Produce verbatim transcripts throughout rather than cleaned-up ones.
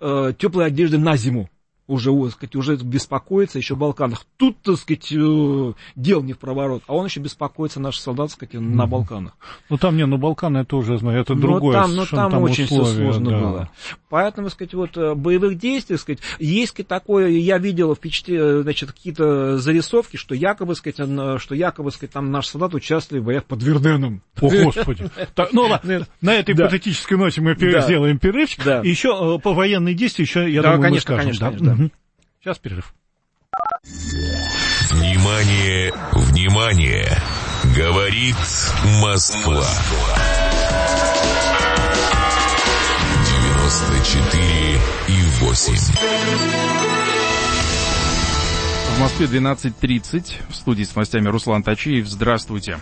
э, теплой одежды на зиму. Уже, так сказать, уже беспокоится еще о Балканах. Тут, так сказать, э, дел не в проворот, а он еще беспокоится, наши солдаты, так сказать, на Балканах. Ну, там, не, ну, Балканы, это уже, знаю, это другое. Но там, но там, там очень условия, все сложно да. было. Поэтому, так сказать, вот, боевых действий, так сказать, есть такое, я видел впечатление, значит, какие-то зарисовки, что якобы, так сказать, что якобы, так сказать, там наши солдаты участвовали в боях под Верденом. О, Господи. Ну, ладно, на этой патетической ноте мы сделаем перерывчик. И еще по военной действия, еще, я думаю, мы скажем. Конечно, конечно. Угу. Сейчас перерыв. Внимание, внимание! Говорит Москва. девяносто четыре и восемь. В Москве двенадцать тридцать. В студии с новостями Руслан Тачиев. Здравствуйте.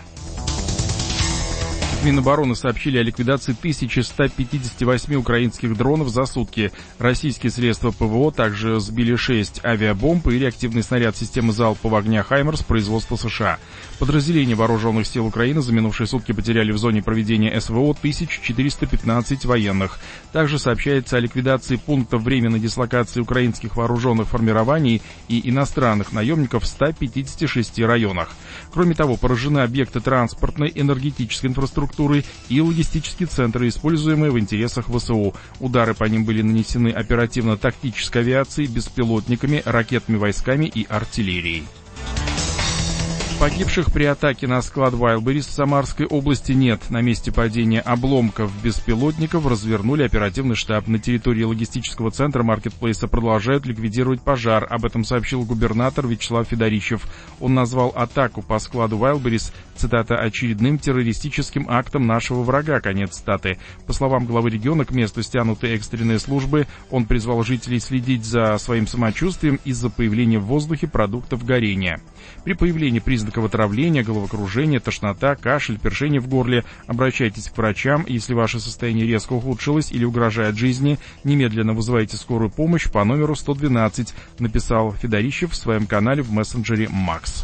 Минобороны сообщили о ликвидации тысяча сто пятьдесят восемь украинских дронов за сутки. Российские средства ПВО также сбили шесть авиабомб и реактивный снаряд системы залпового огня «Хаймерс» производства США. Подразделения вооруженных сил Украины за минувшие сутки потеряли в зоне проведения СВО тысячу четыреста пятнадцать военных. Также сообщается о ликвидации пунктов временной дислокации украинских вооруженных формирований и иностранных наемников в ста пятидесяти шести районах. Кроме того, поражены объекты транспортной, энергетической инфраструктуры и логистические центры, используемые в интересах ВСУ. Удары по ним были нанесены оперативно-тактической авиацией, беспилотниками, ракетными войсками и артиллерией. Погибших при атаке на склад Wildberries в Самарской области нет. На месте падения обломков беспилотников развернули оперативный штаб. На территории логистического центра маркетплейса продолжают ликвидировать пожар. Об этом сообщил губернатор Вячеслав Федорищев. Он назвал атаку по складу Wildberries, цитата, очередным террористическим актом нашего врага, конец цитаты. По словам главы региона, к месту стянуты экстренные службы. Он призвал жителей следить за своим самочувствием из-за появления в воздухе продуктов горения. При появлении признаков отравления, головокружения, тошнота, кашель, першение в горле обращайтесь к врачам. Если ваше состояние резко ухудшилось или угрожает жизни, немедленно вызывайте скорую помощь по номеру сто двенадцать, написал Федорищев в своем канале в мессенджере Макс.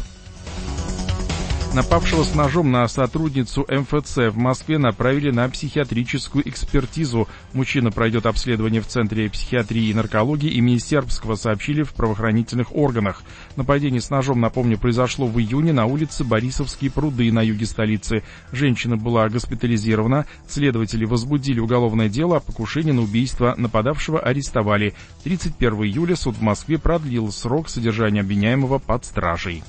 Напавшего с ножом на сотрудницу эм эф цэ в Москве направили на психиатрическую экспертизу. Мужчина пройдет обследование в Центре психиатрии и наркологии имени Сербского, сообщили в правоохранительных органах. Нападение с ножом, напомню, произошло в июне на улице Борисовские пруды на юге столицы. Женщина была госпитализирована. Следователи возбудили уголовное дело о покушении на убийство. Нападавшего арестовали. тридцать первого июля суд в Москве продлил срок содержания обвиняемого под стражей.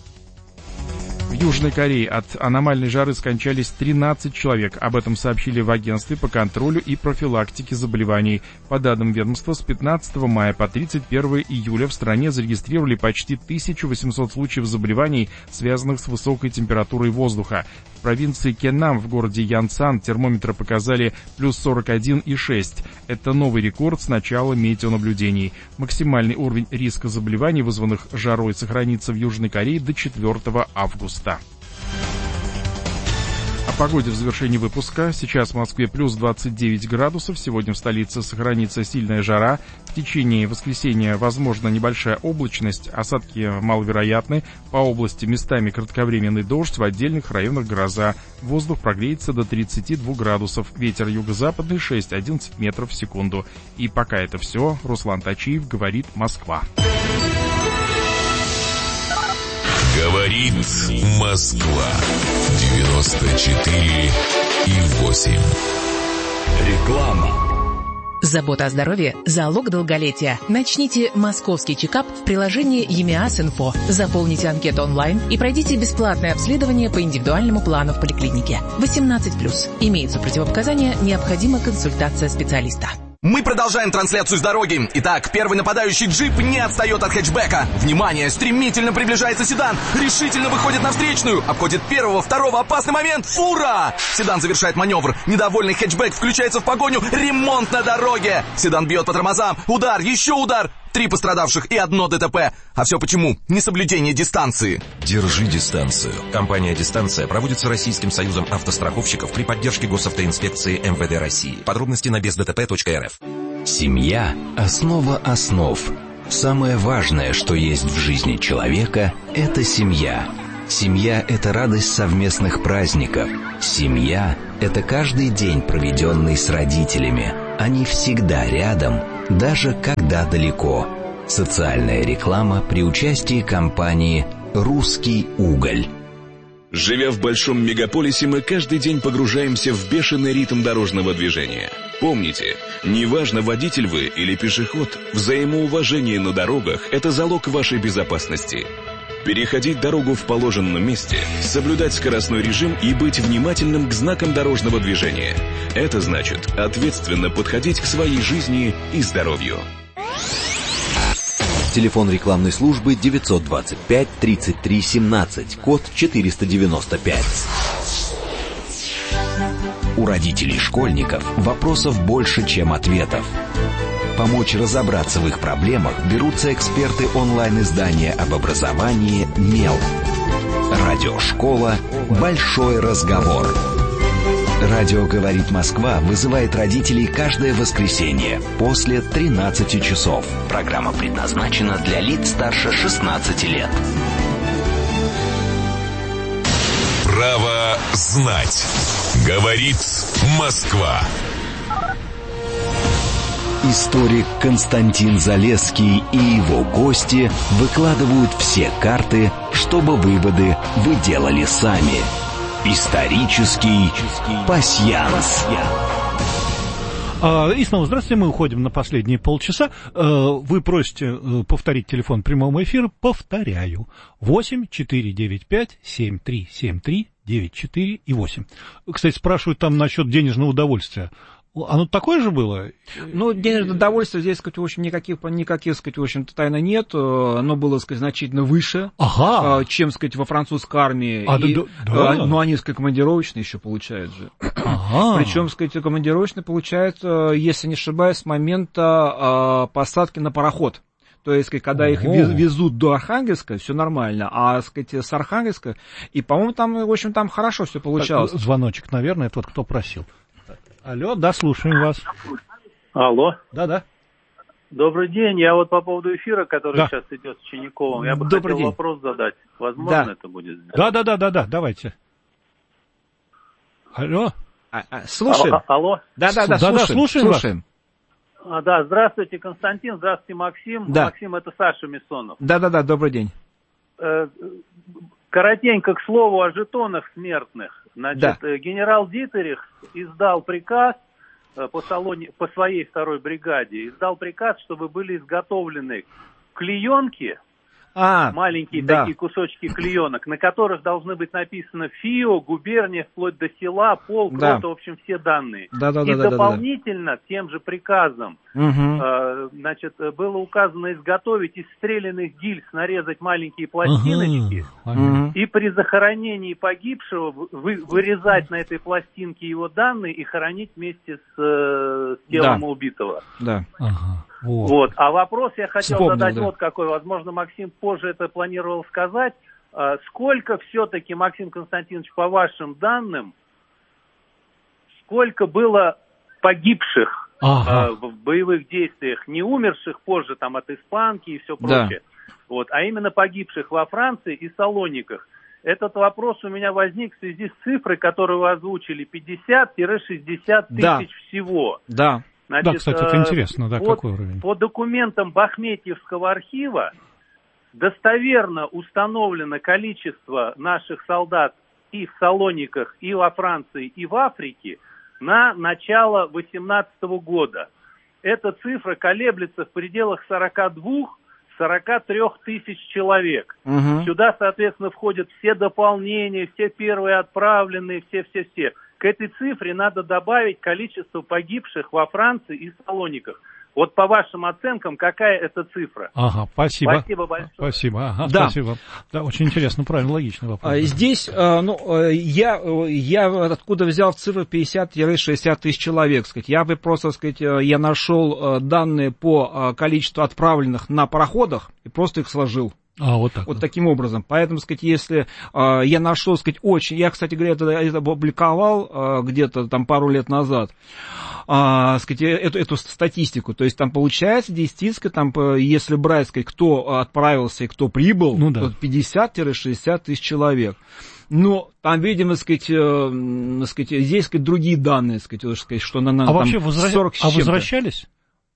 В Южной Корее от аномальной жары скончались тринадцать человек. Об этом сообщили в агентстве по контролю и профилактике заболеваний. По данным ведомства, с пятнадцатого мая по тридцать первого июля в стране зарегистрировали почти тысячу восемьсот случаев заболеваний, связанных с высокой температурой воздуха. В провинции Кеннам в городе Янсан термометры показали плюс сорок один и шесть. Это новый рекорд с начала метеонаблюдений. Максимальный уровень риска заболеваний, вызванных жарой, сохранится в Южной Корее до четвёртого августа. О погоде в завершении выпуска. Сейчас в Москве плюс двадцать девять градусов. Сегодня в столице сохранится сильная жара. В течение воскресенья возможна небольшая облачность. Осадки маловероятны. По области местами кратковременный дождь, в отдельных районах гроза. Воздух прогреется до тридцати двух градусов. Ветер юго-западный шесть-одиннадцать метров в секунду. И пока это все. Руслан Тачиев, говорит Москва. Говорит Москва. девяносто четыре и восемь. Реклама. Забота о здоровье – залог долголетия. Начните московский чекап в приложении ЕМИАС-Инфо. Заполните анкету онлайн и пройдите бесплатное обследование по индивидуальному плану в поликлинике. восемнадцать плюс. Имеются противопоказания, необходима консультация специалиста. Мы продолжаем трансляцию с дороги. Итак, первый нападающий джип не отстает от хэтчбека. Внимание, стремительно приближается седан. Решительно выходит на встречную. Обходит первого, второго, опасный момент. Фура! Седан завершает маневр. Недовольный хэтчбек включается в погоню. Ремонт на дороге. Седан бьет по тормозам. Удар, еще удар. Три пострадавших и одно ДТП. А все почему? Несоблюдение дистанции. Держи дистанцию. Компания «Дистанция» проводится Российским союзом автостраховщиков при поддержке госавтоинспекции эм вэ дэ России. Подробности на без дэ тэ пэ точка эр эф. Семья – основа основ. Самое важное, что есть в жизни человека – это семья. Семья – это радость совместных праздников. Семья – это каждый день, проведенный с родителями. Они всегда рядом даже когда далеко. Социальная реклама при участии компании «Русский уголь». Живя в большом мегаполисе, мы каждый день погружаемся в бешеный ритм дорожного движения. Помните, неважно, водитель вы или пешеход, взаимоуважение на дорогах – это залог вашей безопасности. Переходить дорогу в положенном месте, соблюдать скоростной режим и быть внимательным к знакам дорожного движения. Это значит ответственно подходить к своей жизни и здоровью. Телефон рекламной службы девятьсот двадцать пять тридцать три семнадцать, код четыреста девяносто пять. У родителей школьников вопросов больше, чем ответов. Помочь разобраться в их проблемах берутся эксперты онлайн-издания об образовании «Мел». Радиошкола «Большой разговор». Радио «Говорит Москва» вызывает родителей каждое воскресенье после тринадцати часов. Программа предназначена для лиц старше шестнадцати лет. Право знать. Говорит Москва. Историк Константин Залесский и его гости выкладывают все карты, чтобы выводы вы делали сами. Исторический пасьянс. И снова здравствуйте, мы уходим на последние полчаса. Вы просите повторить телефон прямого эфира. Повторяю. восемь четыре девять пять семь три семь три девять четыре и восемь. Кстати, спрашивают там насчет денежного удовольствия. Оно такое же было? Ну, денежное удовольствие здесь, сказать, в общем, никаких, никаких, сказать, в общем-то, тайны нет. Оно было, сказать, значительно выше, ага. чем, сказать, во французской армии. А, и, да, да. Ну, они, сказать, командировочные еще получают же. Ага. Причем, сказать, командировочные получают, если не ошибаюсь, с момента посадки на пароход. То есть, когда Ого. Их везут до Архангельска, все нормально, а, сказать, с Архангельска, и, по-моему, там, в общем, там хорошо все получалось. Так, звоночек, наверное, это вот кто просил. Алло, да, слушаем вас. Алло. Да-да. Добрый день. Я вот по поводу эфира, который да. сейчас идет с Чиняковым, я бы Добрый хотел день. вопрос задать. Возможно, да. это будет сделать? Да-да-да-да, давайте. Алло. А, а, слушаем. А, алло. Да-да-да, слушаем. слушаем. слушаем. А, да, здравствуйте, Константин, здравствуйте, Максим. Да. Максим, это Саша Миссонов. Да-да-да, добрый день. Коротенько к слову о жетонах смертных. Значит, да. генерал Дитерих издал приказ по, салоне, по своей второй бригаде, издал приказ, чтобы были изготовлены клеенки, а, маленькие да. такие кусочки клеенок, на которых должны быть написано ФИО, губерния, вплоть до села, полк, да. рота, в общем, все данные. Да, да, И да, дополнительно да, да. тем же приказом угу. э, значит, было указано изготовить из стрелянных гильз, нарезать маленькие пластиночки, угу. и при захоронении погибшего вы, вырезать на этой пластинке его данные и хоронить вместе с, с телом да. убитого. Да. Ага. Вот. Вот. А вопрос я хотел Вспомнил, задать да. вот какой. Возможно, Максим позже это планировал сказать. Сколько все-таки, Максим Константинович, по вашим данным, сколько было погибших ага. э, в боевых действиях, не умерших позже там от испанки и все прочее, да. вот, а именно погибших во Франции и Салониках? Этот вопрос у меня возник в связи с цифрой, которую вы озвучили, пятьдесят-шестьдесят тысяч да. всего. Да. Значит, да, кстати, это интересно, да, по, какой уровень. По документам Бахметьевского архива достоверно установлено количество наших солдат и в Салониках, и во Франции, и в Африке на начало две тысячи восемнадцатого года. Эта цифра колеблется в пределах сорок два - сорок три тысяч человек. Угу. Сюда, соответственно, входят все дополнения, все первые отправленные, все-все-все. К этой цифре надо добавить количество погибших во Франции и Салониках. Вот по вашим оценкам, какая это цифра? Ага, спасибо. Спасибо большое. Спасибо, ага, да. спасибо. Да, очень интересно, правильно, логичный вопрос. Здесь, ну, я, я откуда взял цифру пятьдесят - шестьдесят тысяч человек, сказать. Я бы просто, сказать, я нашел данные по количеству отправленных на пароходах и просто их сложил. А, вот так. Вот да. таким образом. Поэтому, сказать, если э, я нашел, сказать, очень... Я, кстати говоря, это, это опубликовал э, где-то там пару лет назад, э, сказать, эту, эту статистику. То есть там получается, действительно, там, если брать, сказать, кто отправился и кто прибыл, ну, да. пятьдесят - шестьдесят тысяч человек. Но там, видимо, сказать, э, сказать, здесь, сказать, другие данные, сказать, сказать, что на, на а там вообще возра... сорок с а чем-то. возвращались?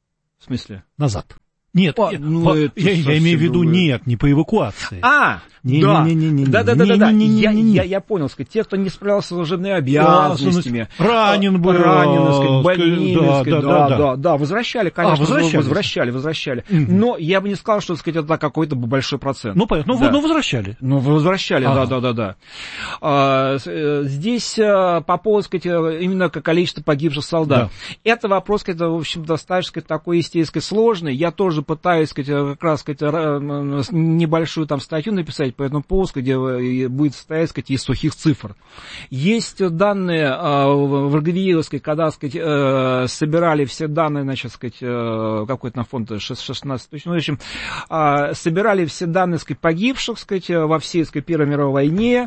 В смысле? Назад. Нет, О, я, ну, я, я имею в виду другое. нет, не по эвакуации. А, не, да, не, не, не, да, да, да, да, да. не, не, Я, не, не. я, я понял, сказать, те, кто не справлялся с служебными обязанностями, ранен был, ранены, сказать, больными, да, сказать, да, да, да, да, да, возвращали, конечно, а, возвращали, возвращали, возвращали. Угу. Но я бы не сказал, что, сказать, это какой-то большой процент. Ну, понятно, да. ну, возвращали. Ну, возвращали, ага. да, да, да, да. А, здесь по поводу, сказать, именно количества погибших солдат. Да. Это вопрос, сказать, в общем, достаточно, сказать, такой, естественно, сложный. Я тоже пытаюсь, сказать, как раз, сказать, небольшую там статью написать по этому поводу, где будет состоять, сказать, из сухих цифр. Есть данные в Аргавиевской, когда, сказать, собирали все данные, значит, сказать, какой-то на фонд шестнадцать тысяч, ну, в общем, собирали все данные, сказать, погибших, сказать, во всей, сказать, Первой мировой войне,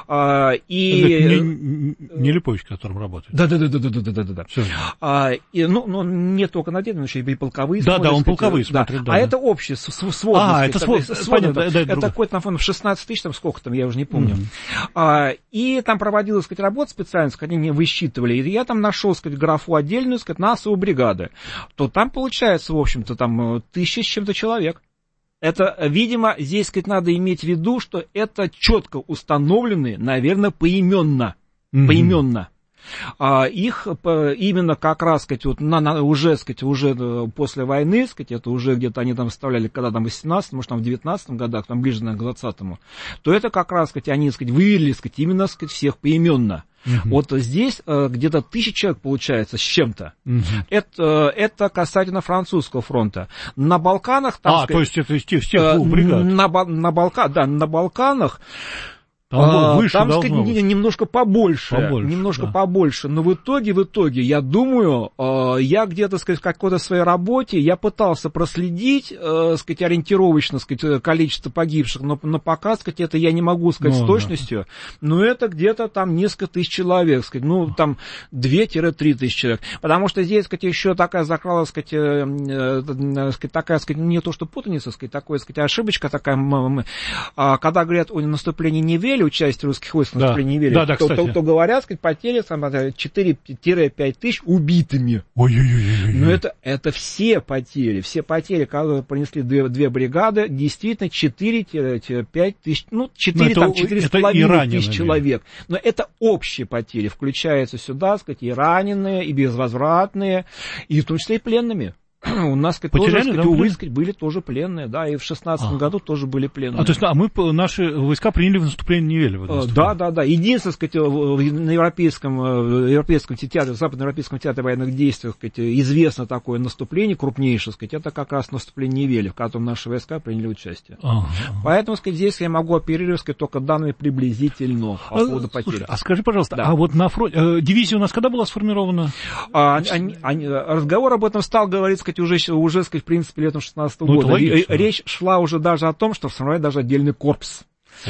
и... Не, не Липович, которым работает. Да, да, да, да, да, да, да, да, да. А, и, ну, ну, не только на деле, но еще и полковые. Да, смотрят, да, он сказать, полковые да. смотрит, да. А это общее, сводность. А, это сводность, понятно, да, да, это это какой-то на фоне шестнадцать тысяч, там сколько там, я уже не помню. Mm-hmm. А, и там проводилась, сказать, работа специально, сказать, они высчитывали, и я там нашел, сказать, графу отдельную, сказать, на СУ бригады. То там получается, в общем-то, там тысяча с чем-то человек. Это, видимо, здесь, сказать, надо иметь в виду, что это четко установленные, наверное, поименно. Mm-hmm. Поименно. А их именно как раз, сказать, вот на, на, уже, сказать, уже после войны, сказать, это уже где-то они там вставляли, когда там в восемнадцатом, может, там в девятнадцатом годах, там ближе, наверное, к двадцатому, то это как раз, сказать, они, сказать, выявили, сказать, именно, сказать, всех поименно. Uh-huh. Вот здесь uh, где-то тысяча человек получается с чем-то. Uh-huh. Это, uh, это касательно французского фронта. На Балканах... Там, а, сказать, то есть это из тех, из тех двух бригад? На, на, Балка, да, на Балканах... Там, а, выше там сказать, быть. немножко побольше, побольше немножко да. побольше, но в итоге, в итоге, я думаю, я где-то, сказать, в какой-то своей работе, я пытался проследить, сказать, ориентировочно, сказать, количество погибших, но, но пока, сказать, это я не могу сказать ну, с точностью, да. но это где-то там несколько тысяч человек, сказать, ну, там две-три тысячи человек, потому что здесь, сказать, еще такая закралась, сказать, сказать, такая, сказать, не то что путаница, сказать, такая, сказать, ошибочка такая, когда говорят о наступлении Невеля, участие русских войск в наступлении Невеля, да, да, то, то, то говорят, сказать, потери четыре-пять тысяч убитыми. Ой-ой-ой. Но это, это все потери, все потери, которые принесли две, две бригады, действительно четыре-пять тысяч, ну, четыре, там, четыре с половиной тысяч человек. Но это общие потери, включаются сюда, сказать, и раненые, и безвозвратные, и в том числе и пленными. У нас, сказать, тоже, сказать, да, увы, сказать, были тоже пленные, да, и в шестнадцатом а. году тоже были пленные. А, то есть, а мы, наши войска приняли в наступление Невеля? В да, да, да. Единственное, сказать, на европейском, европейском театре, западноевропейском театре военных действий, сказать, известно такое наступление крупнейшее, сказать, это как раз наступление Невеля, в котором наши войска приняли участие. Ага. Поэтому, сказать, здесь я могу оперировать, сказать, только данными приблизительно по поводу а, потерь. Слушай, а скажи, пожалуйста, да. а вот на фронте, э, дивизия у нас когда была сформирована? А, они, они, разговор об этом стал говорить, сказать, уже, уже, сказать, в принципе, летом шестнадцатого ну, года. Речь шла уже даже о том, что сформировать даже отдельный корпус.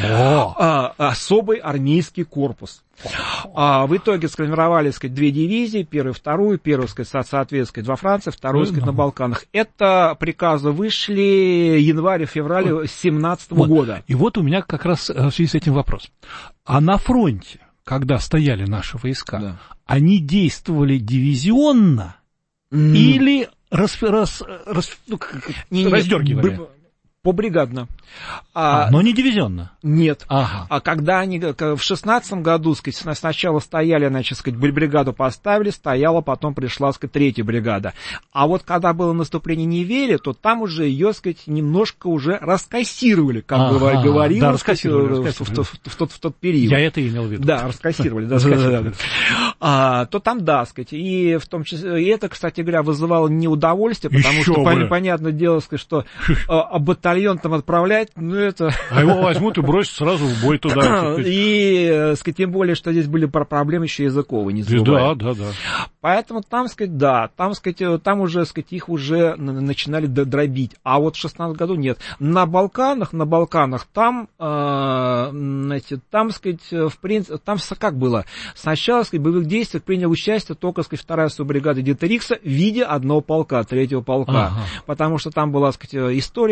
А, особый армейский корпус. А, в итоге сформировали, сказать, две дивизии, первую, вторую, первую, сказать, соответственно, во Франции, вторую, сказать, на Балканах. Это приказы вышли январь-февраль семнадцатого вот. года. И вот у меня как раз в связи с этим вопрос. А на фронте, когда стояли наши войска, да. они действовали дивизионно mm. или рас, рас, рас, ну, не, не, раздергивали? Б- Побригадно. А, а, но не дивизионно? Нет. Ага. А когда они в шестнадцатом году, сказать, сначала стояли, значит, сказать, бригаду поставили, стояла, потом пришла, сказать, третья бригада. А вот когда было наступление Невеля, то там уже ее, сказать, немножко уже раскассировали, как ага. говорилось, да, раскассировали, в, в, в, в, тот, в тот период. Я это имел в виду. Да, раскассировали. Да, раскассировали. А, то там, да, сказать, и в том числе, и это, кстати говоря, вызывало неудовольствие, потому Еще что, бы. понятное дело, сказать, что а, батальон там отправлять, ну это... А его возьмут и бросят сразу в бой туда. И, сказать, тем более, что здесь были проблемы еще языковые, не забываем. Да, да, да. Поэтому там, сказать, да, там, сказать, там уже, сказать, их уже начинали дробить, а вот в шестнадцатом году нет. На Балканах, на Балканах, там, э, знаете, там, сказать, в принципе, там как было? Сначала, сказать, в боевых действиях принял участие только, сказать, вторая суббригада Дитерикса в виде одного полка, третьего полка, ага. потому что там была, сказать, история с убийством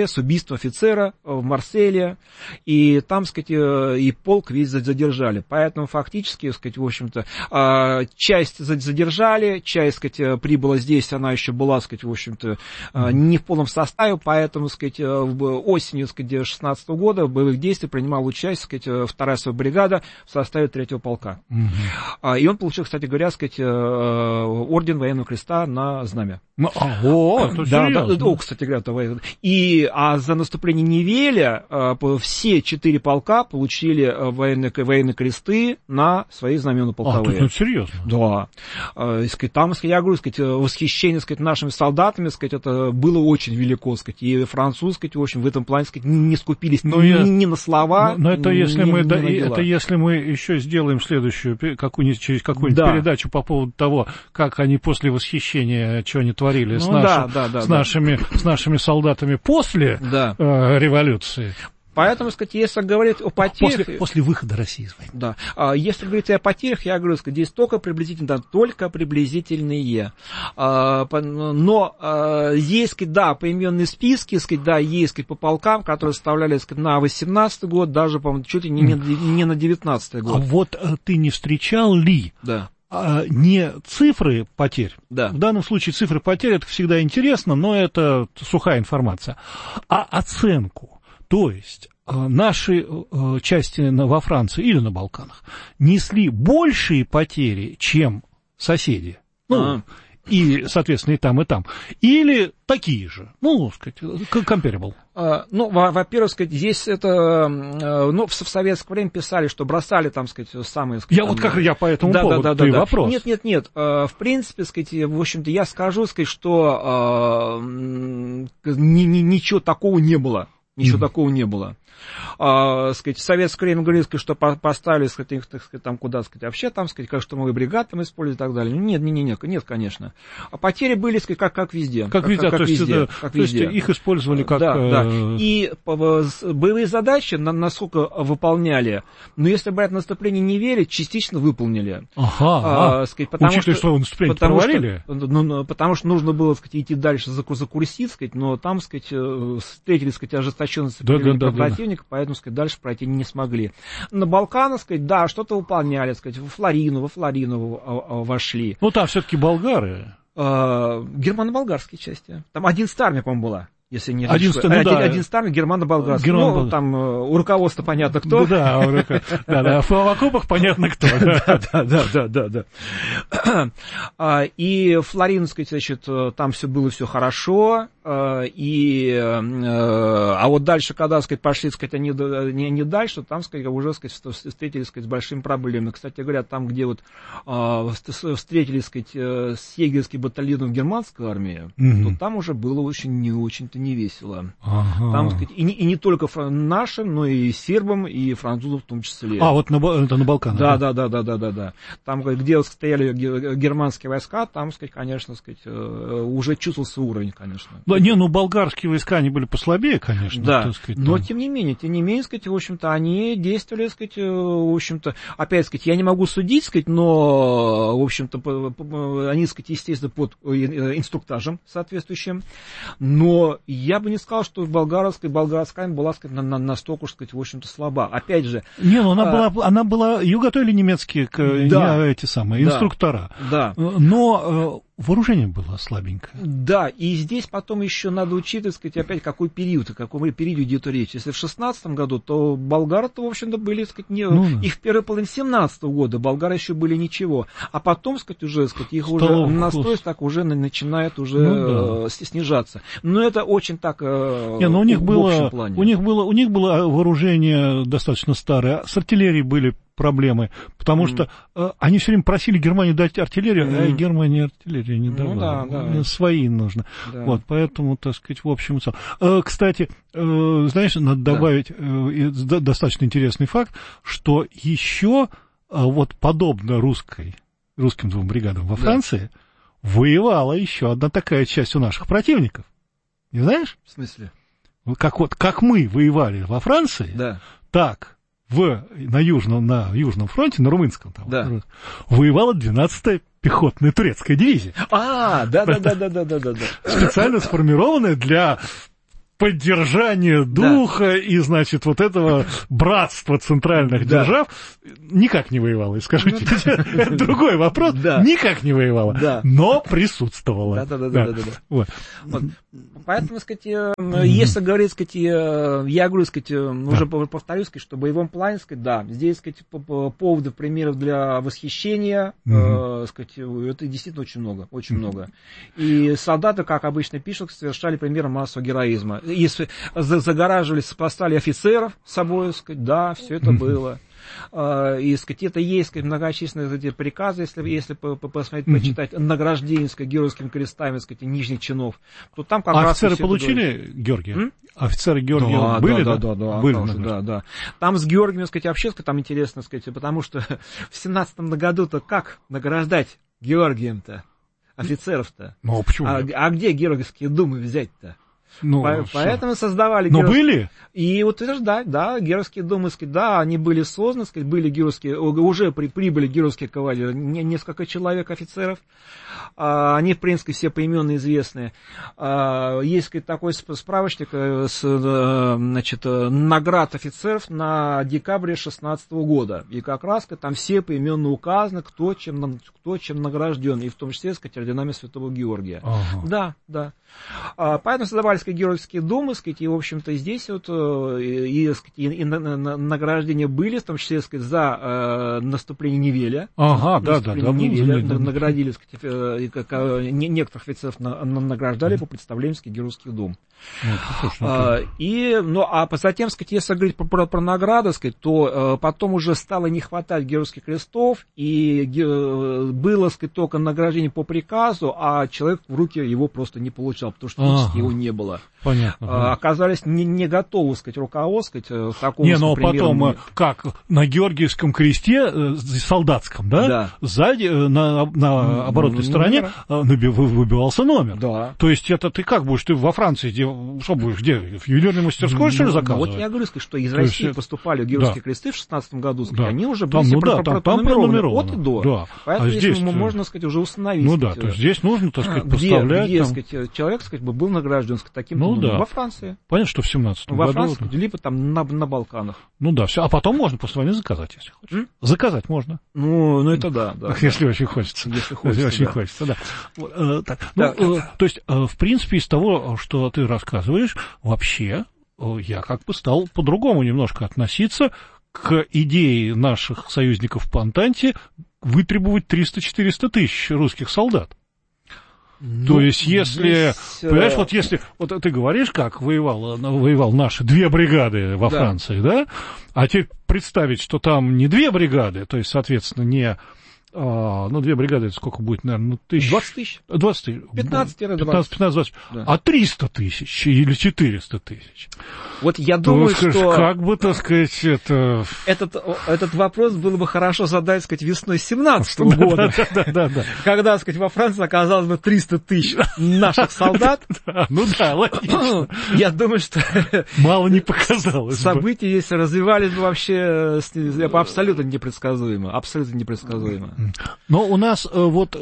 единственного офицера в Марселе, и там, так сказать, и полк весь задержали. Поэтому фактически, так сказать, в общем-то, часть задержали, часть, так сказать, прибыла здесь, она еще была, так сказать, в общем-то, не в полном составе, поэтому, так сказать, осенью, так сказать, две тысячи шестнадцатого года в боевых действиях принимала участие, так сказать, вторая своя бригада в составе третьего полка. Mm-hmm. И он получил, кстати говоря, так сказать, орден Военного Креста на знамя. Ну, а, о, это да, да, серьезно. да, кстати говоря, это... И, а за наступление Невеля все четыре полка получили военные, военные кресты на свои знамена полковые. А, это серьезно? Да. Там, я говорю, сказать, восхищение, сказать, нашими солдатами, сказать, это было очень велико, сказать, и французы, сказать, в общем, в этом плане, сказать, не скупились но ни, я... ни на слова, но, но это если ни, мы, ни да, на дела. Это если мы еще сделаем следующую, какую-нибудь, через какую-нибудь да. передачу по поводу того, как они после восхищения, что они творили ну, с, наши, да, да, да, с, да. Нашими, с нашими солдатами после да. э, революции. Поэтому, сказать, если говорить о потерях... После, после выхода России из войны. Да. А если говорить о потерях, я говорю, сказать, здесь только приблизительно, да, только приблизительные. А, но а, есть, сказать, да, поименные списки, сказать, да, есть, сказать, по полкам, которые составляли, сказать, на восемнадцатый год, даже, по-моему, чуть ли не, не, не на девятнадцатый год. А вот ты не встречал ли... Да. Не цифры потерь, да. в данном случае цифры потерь это всегда интересно, но это сухая информация, а оценку, то есть наши части во Франции или на Балканах несли большие потери, чем соседи, ну, а. и, соответственно, и там, и там, или такие же, ну, сказать, comparable. Ну, во-первых, сказать, здесь это, ну, в советское время писали, что бросали там, сказать, самые... Сказать, я там, вот как я по этому да, поводу, да, да, ты да, вопрос. Нет, нет, нет, в принципе, сказать, в общем-то, я скажу, сказать, что ни, ни, ничего такого не было, ничего mm-hmm. такого не было. А, сказать, в советское время говорили, что поставили, сказать, их, так сказать, там куда, сказать, вообще там, сказать, как штурмовые бригады там использовали и так далее. Нет, нет, нет, нет, конечно. А потери были, сказать, как, как везде. Как, как везде, как, то, есть, везде это, как то везде. есть их использовали как... Да, да. И боевые задачи, насколько выполняли, но если брать наступление Невеля, частично выполнили. Ага, а, сказать, потому учитывая, что, что наступление потому провалили? Что, ну, потому что нужно было, сказать, идти дальше за, за Курсит, сказать, но там, сказать, встретили, сказать, ожесточенное сопротивление да, да, да, противника, да. поэтому, сказать, дальше пройти не смогли. На Балканах, сказать, да, что-то выполняли, сказать, во Флорину, во Флорину вошли. Ну, там все-таки болгары. А, германо-болгарские части. Там одиннадцатая армия, по-моему, была. Если не один, ну, один, да. один старый германо-болгарский. Германо- ну, там у руководства понятно кто. Да, да, да, да. В окопах понятно кто. Да, да, да, да, да. И Флорин, сказать, значит, там все было все хорошо. И, а вот дальше, когда, сказать, пошли, сказать, они не, не дальше, там, сказать, уже, сказать, встретились, сказать, с большими проблемами. Кстати говоря, там, где вот встретились, сказать, с егерским батальоном германской армии, mm-hmm. то там уже было очень не очень-то не весело. Ага. Там, сказать, и, не, и не только нашим, но и сербам, и французам в том числе. А, вот на, это на Балканах. Да, да, да, да, да, да, да. Там, где стояли германские войска, там, сказать, конечно, сказать, уже чувствовался уровень, конечно. Да, не, ну, болгарские войска, они были послабее, конечно. Да, так сказать, но, там. тем не менее, тем не менее, сказать, в общем-то, они действовали, сказать, в общем-то, опять, сказать, я не могу судить, сказать, но, в общем-то, они, сказать, естественно, под инструктажем соответствующим, но я бы не сказал, что болгарская, болгарская была, сказать, на, на, настолько, сказать, в общем-то, слаба. Опять же... Не, ну, она, а... была, она была... Ее готовили немецкие, да. не, эти самые, да. инструктора. Да. Но... Вооружение было слабенькое. Да, и здесь потом еще надо учитывать, сказать, опять, какой период, о каком периоде идет речь. Если в шестнадцатом году, то болгары-то, в общем-то, были, сказать, не... ну, да. их в первой половине семнадцатого года болгары еще были ничего. А потом, сказать, уже, сказать, их Столов, уже настой так уже начинает уже ну, да. снижаться. Но это очень так не, но у них в было, общем плане. У них было, у них было вооружение достаточно старое, с артиллерией были проблемы, потому mm. что э, они все время просили Германию дать артиллерию, mm. а Германия артиллерию не давала. Ну, да, да. Свои нужно. Да. Вот, поэтому, так сказать, в общем... Э, кстати, э, знаешь, надо добавить да. э, достаточно интересный факт, что еще э, вот подобно русской, русским двум бригадам во Франции да. воевала еще одна такая часть у наших противников. Не знаешь? В смысле? Как, вот, как мы воевали во Франции, да. так... В, на, южном, на Южном фронте, на румынском, там, да. воевала двенадцатая пехотная турецкая дивизия. А, да-да-да-да-да-да-да. Специально сформированная для поддержание духа да. и, значит, вот этого братства центральных да. держав никак не воевала. И скажите, это другой вопрос. Никак не воевала, но присутствовала. Да-да-да. Поэтому, сказать, если говорить, сказать, я говорю, сказать, уже повторюсь, сказать, что в боевом плане, сказать, да, здесь, сказать, поводов, примеров для восхищения, сказать, это действительно очень много, очень много. И солдаты, как обычно пишут, совершали примеры массового героизма. Если загораживали, сопоставили офицеров с собой, сказать, да, все это было. И, сказать, это есть, сказать, многочисленные эти приказы, если, если посмотреть, почитать награждение, сказать, георгиевскими крестами, сказать, нижних чинов, то там как а раз... Офицеры получили Георгия? М? Офицеры Георгия да, были, да? Да, да, да, были, да, да, да. Там с Георгием, сказать, вообще, сказать, там интересно, сказать, потому что в семнадцатом году-то как награждать Георгием-то, офицеров-то? Ну, почему? А, а где георгиевские думы взять-то? Ну, По, поэтому создавали... Но георгиевские... были? И утверждать, да, георгиевские думы, сказать, да, они были созданы, сказать, были георгиевские, уже при, прибыли георгиевские кавалеры, не, несколько человек офицеров, а, они, в принципе, все поименно известные. А, есть, сказать, такой справочник с, значит, наград офицеров на декабре шестнадцатого года, и как раз, сказать, там все поименно указаны, кто чем, кто чем награжден, и в том числе, сказать, орденами Святого Георгия. Ага. Да, да. А, поэтому создавались, сказать, георгиевские думы, сказать, и, в общем-то, здесь вот и, и, и награждения были, в том числе, сказать, за э, наступление Невеля. Ага, да, да, да. Невеля, да, наградили, сказать, э, как, э, некоторых офицеров на, на, награждали по представлениям, сказать, георгиевских дум. Ну, а, и, ну, а затем, сказать, если говорить про, про, про награды, сказать, то э, потом уже стало не хватать георгиевских крестов, и э, было, сказать, только награждение по приказу, а человек в руки его просто не получал, потому что физически ага. его не было. Понятно. А, оказались не, не готовы, сказать, руководствовать к такому. Не, но потом, как на Георгиевском кресте, солдатском, да, да. сзади, на, на оборотной ну, стороне номер. выбивался номер. Да. То есть это ты как будешь, ты во Франции, где, что будешь, где, в ювелирной мастерской, ну, что ли, заказывать? Вот я говорю, сказать, что из То России есть... поступали георгиевские да. кресты в шестнадцатом году, сказать, да. они уже были там, ну, про- да, про- там, пронумерованы от и до. Да. Поэтому а здесь здесь можно, сказать, уже установить. Ну сказать, да, то есть здесь нужно, так сказать, где, поставлять. Где, там... сказать, человек, сказать, был награжден, сказать, таким ну, да. во Франции. Понятно, что в семнадцатом Во году. Франции, да. либо там на, на Балканах. Ну да, все. А потом можно после войны заказать, если хочешь. М? Заказать можно. Ну, ну это да, да. Если да. очень хочется. Если хочется, Если очень да. хочется, да. Вот, э, так. Да. Ну, э, то есть, э, в принципе, из того, что ты рассказываешь, вообще э, я как бы стал по-другому немножко относиться к идее наших союзников по Антанте вытребовать триста-четыреста тысяч русских солдат. Ну, то есть, если, здесь... понимаешь, вот если, вот ты говоришь, как воевал, воевал наши две бригады во да. Франции, да, а теперь представить, что там не две бригады, то есть, соответственно, не, а, ну, две бригады, это сколько будет, наверное, ну, тысяч... двадцать тысяч. двадцать тысяч. пятнадцать-двадцать. пятнадцать-двадцать. Да. А триста тысяч или четыреста тысяч. Вот я думаю, то, что... Как бы, так сказать, это... Этот, этот вопрос было бы хорошо задать, так сказать, весной семнадцатого года. Да, да, да, да. Когда, так сказать, во Франции оказалось бы триста тысяч наших солдат. Ну да, логично. Я думаю, что... Мало не показалось. События, если развивались бы вообще абсолютно непредсказуемо. Абсолютно непредсказуемо. Но у нас вот...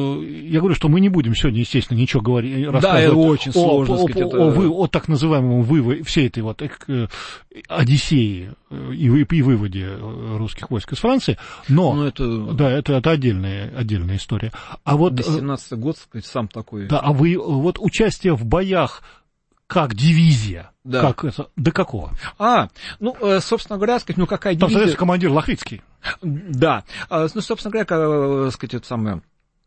Я говорю, что мы не будем сегодня, естественно, ничего говорить, рассказывать. Да, это очень сложно, о, сказать, о, это... о, вы, о так называемом выводе, всей этой вот э, Одиссеи и, и выводе русских войск из Франции, но... Ну, это... Да, это, это отдельная, отдельная история. А вот... семнадцатый год, сказать, сам такой... Да, а вы, вот участие в боях как дивизия, да. как это, до какого? А, ну, собственно говоря, сказать, ну, какая Там, дивизия... Там, командир Лохвицкий. Да, ну, собственно говоря, как, сказать, это самое...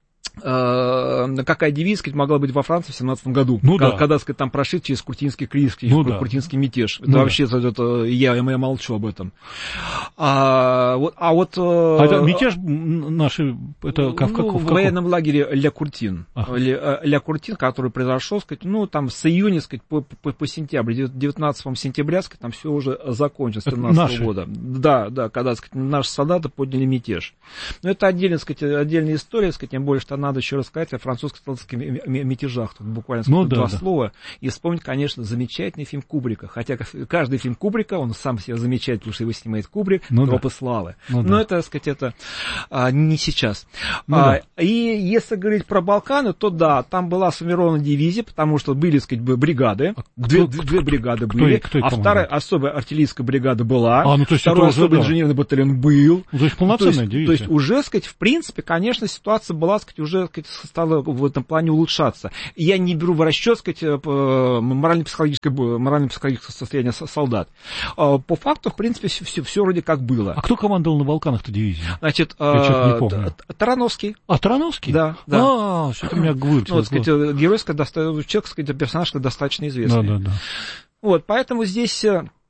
какая дивизия, сказать, могла быть во Франции в семнадцатом году, ну, когда, да. когда, сказать, там прошит через Куртинский кризис, через ну, Куртинский да. мятеж. Это ну, вообще, да. это, я, я молчу об этом. А вот... А, вот, а это мятеж наши, это как, ну, как, в военном лагере Ля Куртин. Ага. Ля, Ля Куртин, который произошел, сказать, ну, там с июня, сказать, по, по, по сентябрь, девятнадцатого сентября, сказать, там все уже закончилось, семнадцатого года. Да, да, когда, сказать, наши солдаты подняли мятеж. Но это отдельная, сказать, отдельная история, сказать, тем более, что она надо еще рассказать о французско-итальянских мятежах. Тут буквально ну, два да, слова. Да. И вспомнить, конечно, замечательный фильм Кубрика. Хотя каждый фильм Кубрика, он сам себя замечает, потому что его снимает Кубрик, ну, «Тропы да. славы». Ну, Но да. это, так сказать, это а, не сейчас. Ну, а, да. И если говорить про Балканы, то да, там была сформирована дивизия, потому что были, так сказать, бригады. А две, кто, две бригады кто, были. Кто, кто а вторая особая артиллерийская бригада была. А, ну, то есть второй особый да. инженерный батальон был. Ну, то есть полноценная то есть, дивизия. То есть уже, так сказать, в принципе, конечно, ситуация была, так сказать, уже, так сказать, стала в этом плане улучшаться. Я не беру в расчет, так сказать, морально-психологическое, морально-психологическое состояние солдат. По факту, в принципе, все, все, все вроде как было. А кто командовал на Балканах-то дивизией? Значит, я что-то не помню. Тарановский. А, Тарановский? Да, да. А, что-то у меня говорит. Ну, вот, сказать, геройская, человек, сказать, персонаж достаточно известный. Да, да, да. Вот, поэтому здесь...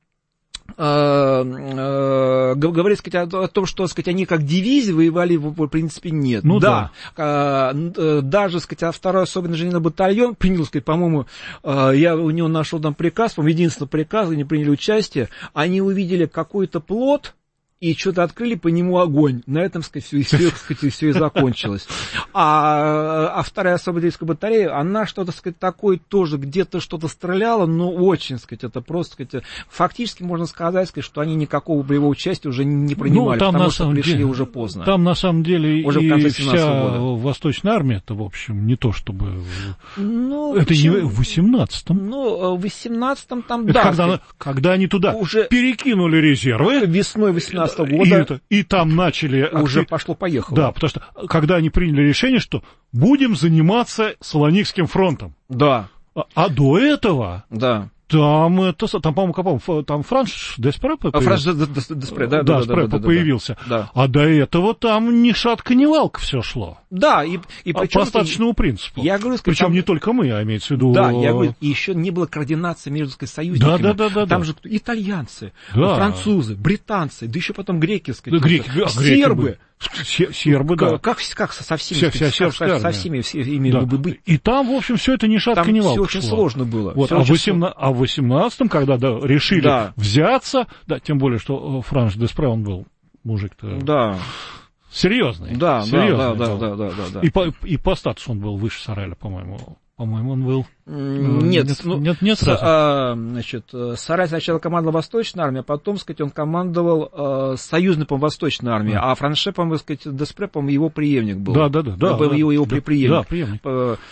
говорить, сказать, о, о том, что, сказать, они как дивизии воевали, в принципе, нет. Ну, да. да. Даже, сказать, второй особенный инженерный батальон принял, сказать, по-моему, я у него нашел там приказ, по-моему, единственный приказ, они приняли участие, они увидели какой-то плот, и что-то открыли по нему огонь. На этом, сказать, все, все, сказать, все и закончилось. А, а вторая особая артиллерийская батарея, она что-то, сказать, такое тоже где-то что-то стреляла, но очень, сказать, это просто, сказать, фактически можно сказать, сказать, что они никакого боевого участия уже не принимали, ну, потому что пришли деле, уже поздно. Там, на самом деле, уже и вся Восточная армия, это, в общем, не то, чтобы... Ну, это не в восемнадцатом. Ну, в восемнадцатом там, это да. Когда, сказать, когда они туда уже перекинули резервы. Весной восемнадцатого года. И, это, и там начали... Уже пошло-поехало. Да, потому что когда они приняли решение, что будем заниматься Салоникским фронтом. Да. А, а до этого... Да. Там, это, там, по-моему, там Франш Деспре появился. А, Франш Деспре, да, да, да, да, да, да, появился. Да. А до этого там ни шатка, ни валка все шло. Да, и, и по остаточному принципу. Я говорю, причем там... не только мы, а имеется в виду... Да, я говорю, и еще не было координации между союзниками. Да, да, да, да. Там да. же итальянцы, да. французы, британцы, да еще потом греки, сказать, да, греки, сербы. Сербы, да. Как, как со всеми, вся, вся как, как со всеми ими да. быть. И там, в общем, все это ни шатка, там ни валка все очень шло. сложно было. Вот, а, восемна... а в восемнадцатом, когда да, решили да. взяться, да, тем более, что Франш Деспре, он был мужик-то... Да. Серьезный. Да, серьезный да, да, да, да, да, да. И по, и по статусу он был выше Сареля, по-моему. По-моему, он был... Нет, нет, ну, нет, нет с, а, значит, Сарай сначала командовал Восточной армией, а потом, сказать, он командовал а, союзной, по-моему, Восточной армией, да. А Франше, по-моему, сказать, Деспре, по-моему, его преемник был. Да, да, да. да, был да его, его да, преемник. Да, преемник.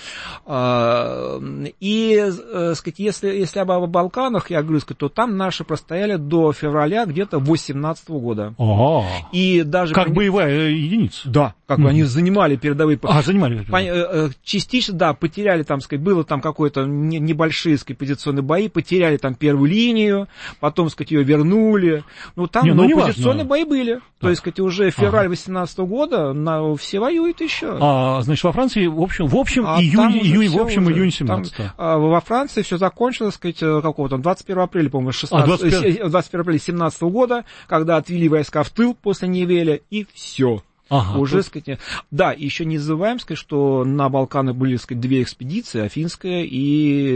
А, и, сказать, если, если об, об Балканах, я говорю, сказать, то там наши простояли до февраля где-то восемнадцатого года. Ага. И даже... Как боевая единица. Да, как mm-hmm. они занимали передовые... А, занимали. Частично, да, потеряли там, сказать, было там какое-то небольшие, сказать, позиционные бои, потеряли там первую линию, потом, сказать, ее вернули. Ну, там не, ну, ну, позиционные бои были. Да. То есть, сказать, уже февраль восемнадцатого года на, все воюют еще. А, значит, во Франции, в общем, в общем, а июнь, июнь, в общем, июнь семнадцатого. Там, а, во Франции все закончилось, сказать, какого там, двадцать первого апреля, по-моему, шестнадцатого, а, двадцать первого апреля семнадцатого года, когда отвели войска в тыл после Невеля, и все. Ага, уже, тут... сказать, да, еще не забываем, сказать, что на Балканы были, сказать, две экспедиции, Афинская и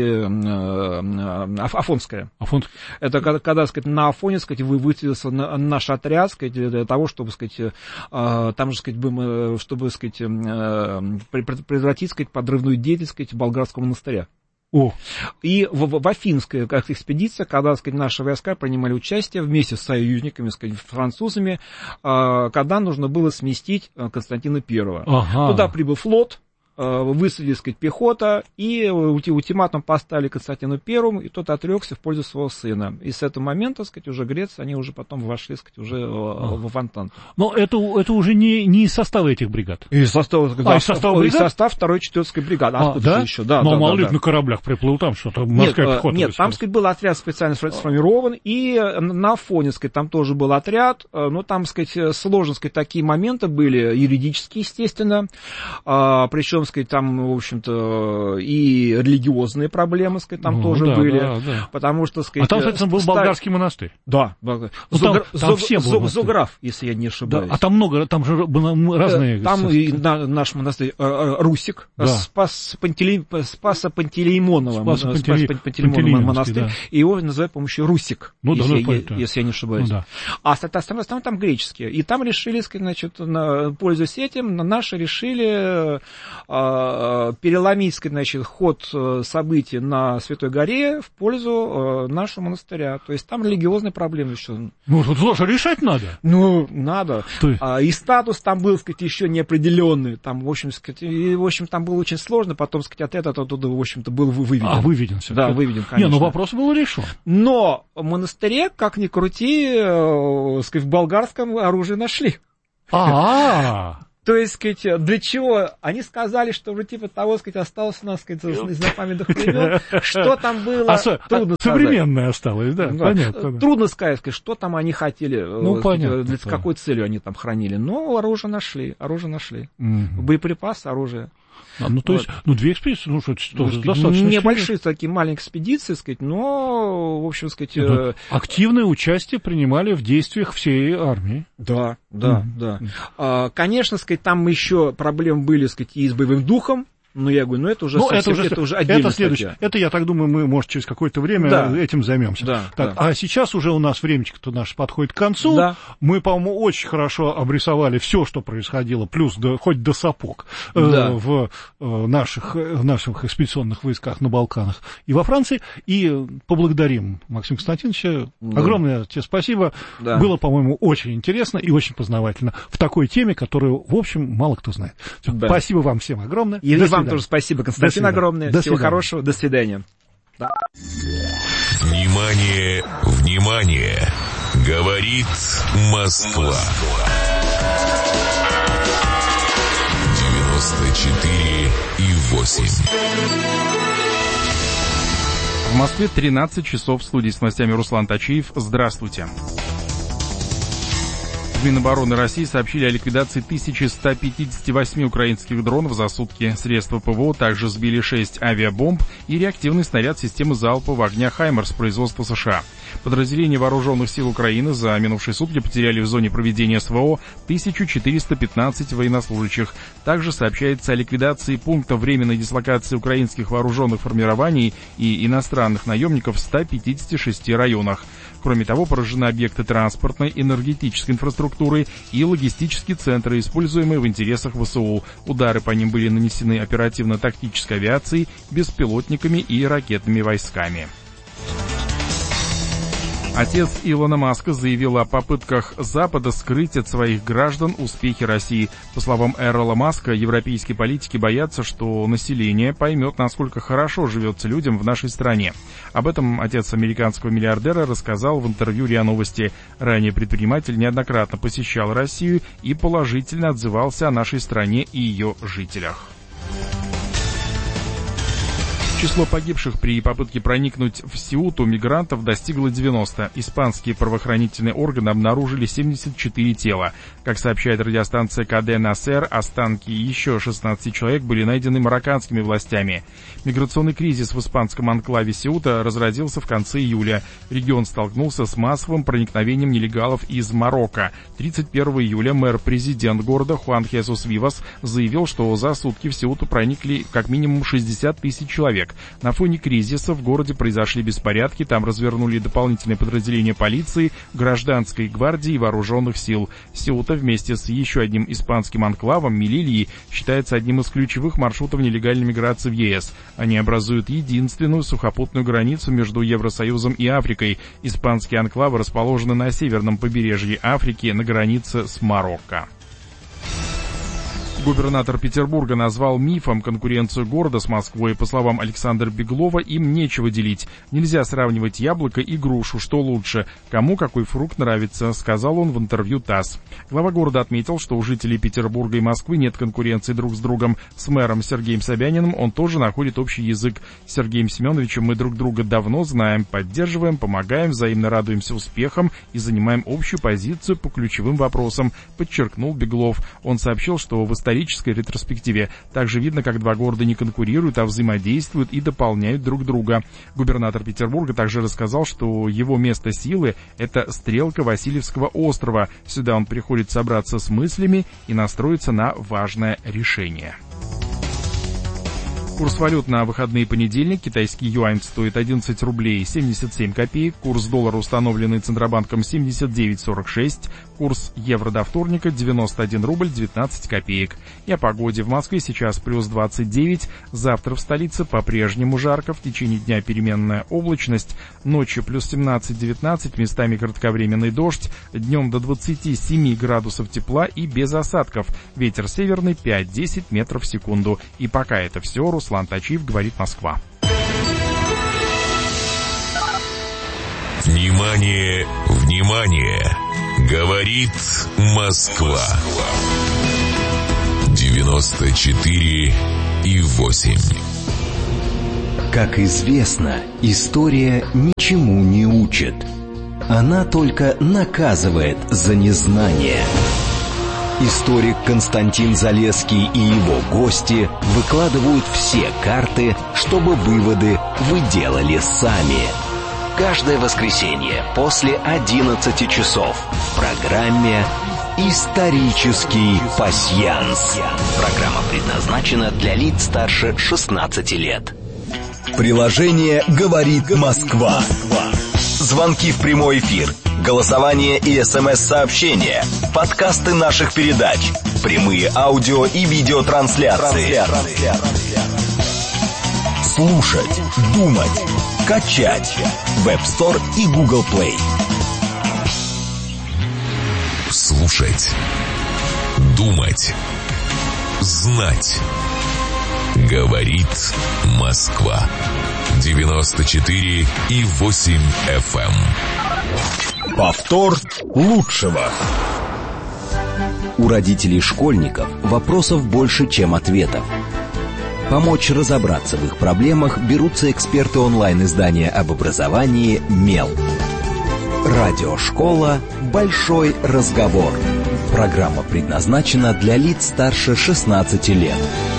э, Афонская. Афон... Это когда, когда, сказать, на Афоне, сказать, вы выделился на, наш отряд, сказать, для того, чтобы, сказать, э, там же, сказать, чтобы, сказать, э, предотвратить, сказать, подрывную деятельность, сказать, болгарского монастыря. О. И в, в Афинской как экспедиция, когда, сказать, наши войска принимали участие вместе с союзниками, сказать, французами, э, когда нужно было сместить Константина Первого. Ага. Туда прибыл флот, э, высадили, сказать, пехота, и ультиматум поставили Константину Первому, и тот отрекся в пользу своего сына. И с этого момента, сказать, уже Греция, они уже потом вошли, сказать, уже ага. в Антанту. Но это, это уже не, не из состава этих бригад. Из состава, а, да, из состава бригад? Из состава второй четвёртой бригады. А, да? Еще? Да, но да, мало да, ли да. на кораблях приплыл там что-то, морская нет, пехота. Нет, там, сказать, был отряд специально сформирован, и на Афоне, сказать, там тоже был отряд, но там, сказать, сложно, сказать, такие моменты были, юридические, естественно, причем, потом, сказать, там, в общем-то, и религиозные проблемы, сказать, там ну, тоже да, были. Да, да. Потому что, сказать... А там, соответственно, был стар... болгарский монастырь. Да. Ну, Зугр... там, там все Зуг... Зуграф, если я не ошибаюсь. Да. А там много, там же разные... Там и на, наш монастырь Русик, да. Спас Пантелей... Спаса Пантелеймонова, Спаса Пантелей... Пантелеймонова монастырь, да. И его называют, по-моему, еще Русик, ну, если, да, я, ну, если я не ошибаюсь. Ну, да. А остальное там, там греческие. И там решили, сказать, значит, на, пользуясь этим, наши решили э, переломить, сказать, значит, ход событий на Святой горе в пользу э, нашего монастыря. То есть там религиозные проблемы еще. Ну, тут слушай, решать надо. Ну, надо. А, и статус там был, сказать, еще неопределенный. Там, в общем, сказать, и, в общем, там было очень сложно. Потом, сказать, от этого оттуда, в общем-то, был выведен. А, выведен все. Да, выведен, конечно. Не, ну вопрос был решен. Но в монастыре, как ни крути, э, сказать, в болгарском оружие нашли. А-а-а. То есть, сказать, для чего? Они сказали, что уже типа того, сказать, осталось у нас, сказать, из запамятных времен. Что там было, а трудно а, современное осталось, да, да. Понятно. Трудно сказать, сказать, что там они хотели, ну, сказать, понятно, для какой целью они там хранили. Но оружие нашли, оружие нашли. Mm-hmm. Боеприпасы, оружие. А, ну, то вот. есть, ну, две экспедиции, ну, что, что ну, достаточно. Небольшие такие маленькие экспедиции, сказать, но, в общем, сказать... Э... Активное участие принимали в действиях всей армии. Да, да, mm-hmm. да. А, конечно, сказать, там еще проблемы были, сказать, и с боевым духом. Ну, я говорю, ну, это уже, ну, совсем, это уже, это уже отдельная это следующее. статья. Это, я так думаю, мы, может, через какое-то время да. этим займемся. Да, так, да. А сейчас уже у нас времечко-то наше подходит к концу. Да. Мы, по-моему, очень хорошо обрисовали все, что происходило, плюс до, хоть до сапог да. э, в, э, наших, в наших экспедиционных войсках на Балканах и во Франции. И поблагодарим Максима Константиновича. Да. Огромное тебе спасибо. Да. Было, по-моему, очень интересно и очень познавательно в такой теме, которую, в общем, мало кто знает. Да. Спасибо вам всем огромное. И вам свидания. Тоже спасибо, Константин. Константин огромное. До Всего свидания. Хорошего. До свидания. Да. Внимание, внимание. Говорит Москва. девяносто четыре и восемь. В Москве тринадцать часов. В студии с новостями Руслан Тачиев. Здравствуйте. В Минобороны России сообщили о ликвидации тысячи сто пятьдесят восемь украинских дронов за сутки. Средства ПВО также сбили шесть авиабомб и реактивный снаряд системы залпового огня «Хаймерс» производства США. Подразделения вооруженных сил Украины за минувшие сутки потеряли в зоне проведения СВО тысячу четыреста пятнадцать военнослужащих. Также сообщается о ликвидации пункта временной дислокации украинских вооруженных формирований и иностранных наемников в ста пятидесяти шести районах. Кроме того, поражены объекты транспортной, энергетической инфраструктуры и логистические центры, используемые в интересах ВСУ. Удары по ним были нанесены оперативно-тактической авиацией, беспилотниками и ракетными войсками. Отец Илона Маска заявил о попытках Запада скрыть от своих граждан успехи России. По словам Эрла Маска, европейские политики боятся, что население поймет, насколько хорошо живется людям в нашей стране. Об этом отец американского миллиардера рассказал в интервью РИА Новости. Ранее предприниматель неоднократно посещал Россию и положительно отзывался о нашей стране и ее жителях. Число погибших при попытке проникнуть в Сеуту мигрантов достигло девяноста. Испанские правоохранительные органы обнаружили семьдесят четыре тела. Как сообщает радиостанция Кадена Сер, останки еще шестнадцати человек были найдены марокканскими властями. Миграционный кризис в испанском анклаве Сеута разразился в конце июля. Регион столкнулся с массовым проникновением нелегалов из Марокко. тридцать первого июля мэр-президент города Хуан Хесус Вивас заявил, что за сутки в Сеуту проникли как минимум шестьдесят тысяч человек. На фоне кризиса в городе произошли беспорядки, там развернули дополнительные подразделения полиции, гражданской гвардии и вооруженных сил. Сеута вместе с еще одним испанским анклавом Мелильей считается одним из ключевых маршрутов нелегальной миграции в ЕС. Они образуют единственную сухопутную границу между Евросоюзом и Африкой. Испанские анклавы расположены на северном побережье Африки на границе с Марокко. Губернатор Петербурга назвал мифом конкуренцию города с Москвой. По словам Александра Беглова, им нечего делить. Нельзя сравнивать яблоко и грушу, что лучше. Кому какой фрукт нравится, сказал он в интервью ТАСС. Глава города отметил, что у жителей Петербурга и Москвы нет конкуренции друг с другом. С мэром Сергеем Собяниным он тоже находит общий язык. С Сергеем Семеновичем мы друг друга давно знаем, поддерживаем, помогаем, взаимно радуемся успехам и занимаем общую позицию по ключевым вопросам, подчеркнул Беглов. Он сообщил, что в истории исторической ретроспективе. Также видно, как два города не конкурируют, а взаимодействуют и дополняют друг друга. Губернатор Петербурга также рассказал, что его место силы – это стрелка Васильевского острова. Сюда он приходит собраться с мыслями и настроиться на важное решение. Курс валют на выходные понедельник. Китайский юань стоит одиннадцать рублей семьдесят семь копеек. Курс доллара, установленный Центробанком, семьдесят девять сорок шесть. Курс евро до вторника девяносто один рубль девятнадцать копеек. И о погоде. В Москве сейчас плюс двадцать девять. Завтра в столице по-прежнему жарко. В течение дня переменная облачность. Ночью плюс семнадцать девятнадцать. Местами кратковременный дождь. Днем до двадцати семи градусов тепла и без осадков. Ветер северный пять-десять метров в секунду. И пока это все. Руслан Тачиев, говорит Москва. Внимание, внимание! Говорит Москва. девяносто четыре и восемь. Как известно, история ничему не учит. Она только наказывает за незнание. Историк Константин Залесский и его гости выкладывают все карты, чтобы выводы вы делали сами. Каждое воскресенье после одиннадцати часов в программе «Исторический пасьянс». Программа предназначена для лиц старше шестнадцати лет. Приложение «Говорит Москва». Звонки в прямой эфир, голосование и смс-сообщения, подкасты наших передач, прямые аудио и видеотрансляции. Слушать, думать, качать. Web Store и Google Play. Слушать, думать, знать. Говорит Москва. девяносто четыре и восемь эф эм. Повтор лучшего. У родителей школьников вопросов больше, чем ответов. Помочь разобраться в их проблемах берутся эксперты онлайн-издания об образовании «Мел». Радиошкола «Большой разговор». Программа предназначена для лиц старше шестнадцати лет.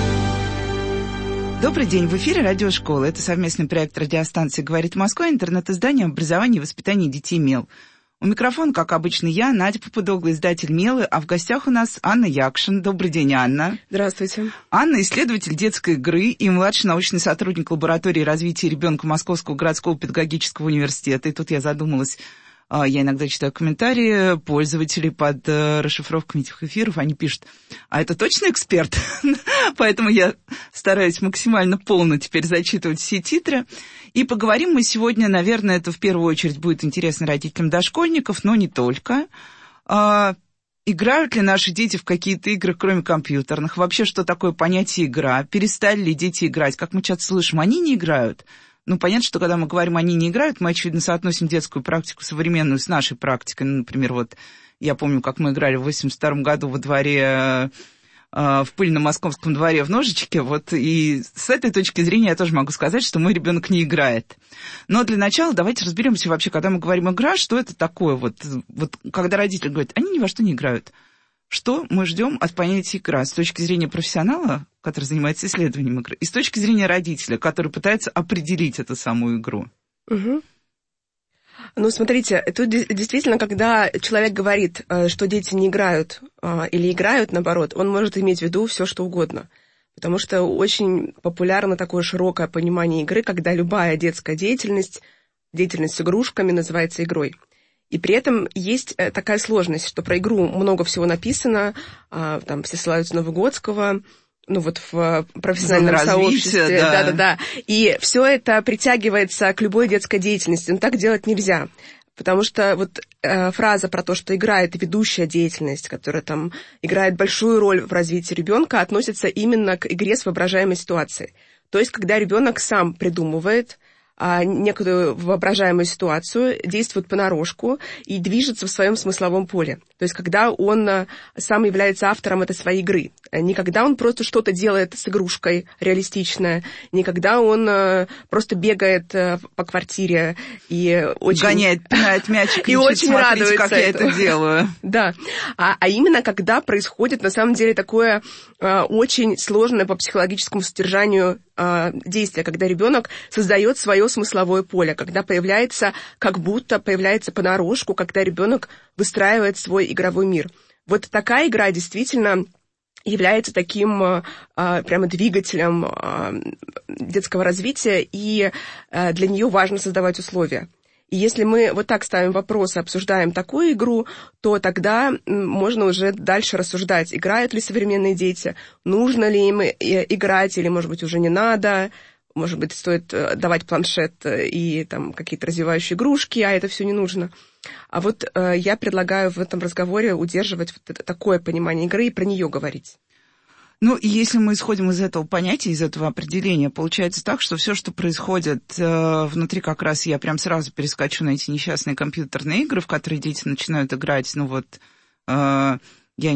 Добрый день, в эфире Радиошкола. Это совместный проект радиостанции «Говорит Москва», интернет-издание об образовании и воспитании детей «Мел». У микрофона, как обычно, я, Надя Попудогла, издатель «Мелы», а в гостях у нас Анна Якшин. Добрый день, Анна. Здравствуйте. Анна – исследователь детской игры и младший научный сотрудник лаборатории развития ребенка Московского городского педагогического университета. И тут я задумалась, я иногда читаю комментарии пользователей под расшифровками этих эфиров, они пишут, а это точно эксперт? Поэтому я стараюсь максимально полно теперь зачитывать все титры. И поговорим мы сегодня, наверное, это в первую очередь будет интересно родителям дошкольников, но не только. А, играют ли наши дети в какие-то игры, кроме компьютерных? Вообще, что такое понятие игра? Перестали ли дети играть? Как мы часто слышим, они не играют. Ну, понятно, что когда мы говорим «они не играют», мы, очевидно, соотносим детскую практику современную с нашей практикой. Ну, например, вот я помню, как мы играли в восемьдесят втором году во дворе, э, в пыльном московском дворе в ножички. Вот, и с этой точки зрения я тоже могу сказать, что мой ребенок не играет. Но для начала давайте разберемся вообще, когда мы говорим «игра», что это такое. Вот, вот когда родители говорят «они ни во что не играют». Что мы ждем от понятия «игра» с точки зрения профессионала, который занимается исследованием игры, и с точки зрения родителя, который пытается определить эту самую игру? Угу. Ну, смотрите, тут действительно, когда человек говорит, что дети не играют или играют, наоборот, он может иметь в виду все, что угодно. Потому что очень популярно такое широкое понимание игры, когда любая детская деятельность, деятельность с игрушками называется игрой. И при этом есть такая сложность, что про игру много всего написано, там все ссылаются на Выгодского, ну вот в профессиональном сообществе. Да. Да-да-да. И все это притягивается к любой детской деятельности, но так делать нельзя. Потому что вот э, фраза про то, что игра — это ведущая деятельность, которая там играет большую роль в развитии ребенка, относится именно к игре с воображаемой ситуацией. То есть, когда ребенок сам придумывает, а, некую воображаемую ситуацию, действует понарошку и движется в своем смысловом поле. То есть когда он а, сам является автором этой своей игры. Не когда он просто что-то делает с игрушкой реалистичное, не когда он а, просто бегает а, по квартире и очень... Гоняет, пинает мячик и очень радуется, как я это делаю. Да, а, а именно когда происходит на самом деле такое а, очень сложное по психологическому содержанию а, действие, когда ребенок создает свое смысловое поле, когда появляется, как будто появляется понарошку, когда ребенок выстраивает свой игровой мир. Вот такая игра действительно является таким а, прямо двигателем а, детского развития, и а, для нее важно создавать условия. И если мы вот так ставим вопрос и обсуждаем такую игру, то тогда можно уже дальше рассуждать, играют ли современные дети, нужно ли им играть, или, может быть, уже не надо. Может быть, стоит давать планшет и там какие-то развивающие игрушки, а это все не нужно. А вот э, я предлагаю в этом разговоре удерживать вот это, такое понимание игры и про нее говорить. Ну, и если мы исходим из этого понятия, из этого определения, получается так, что все, что происходит э, внутри, как раз я прям сразу перескочу на эти несчастные компьютерные игры, в которые дети начинают играть, ну вот... Э, Я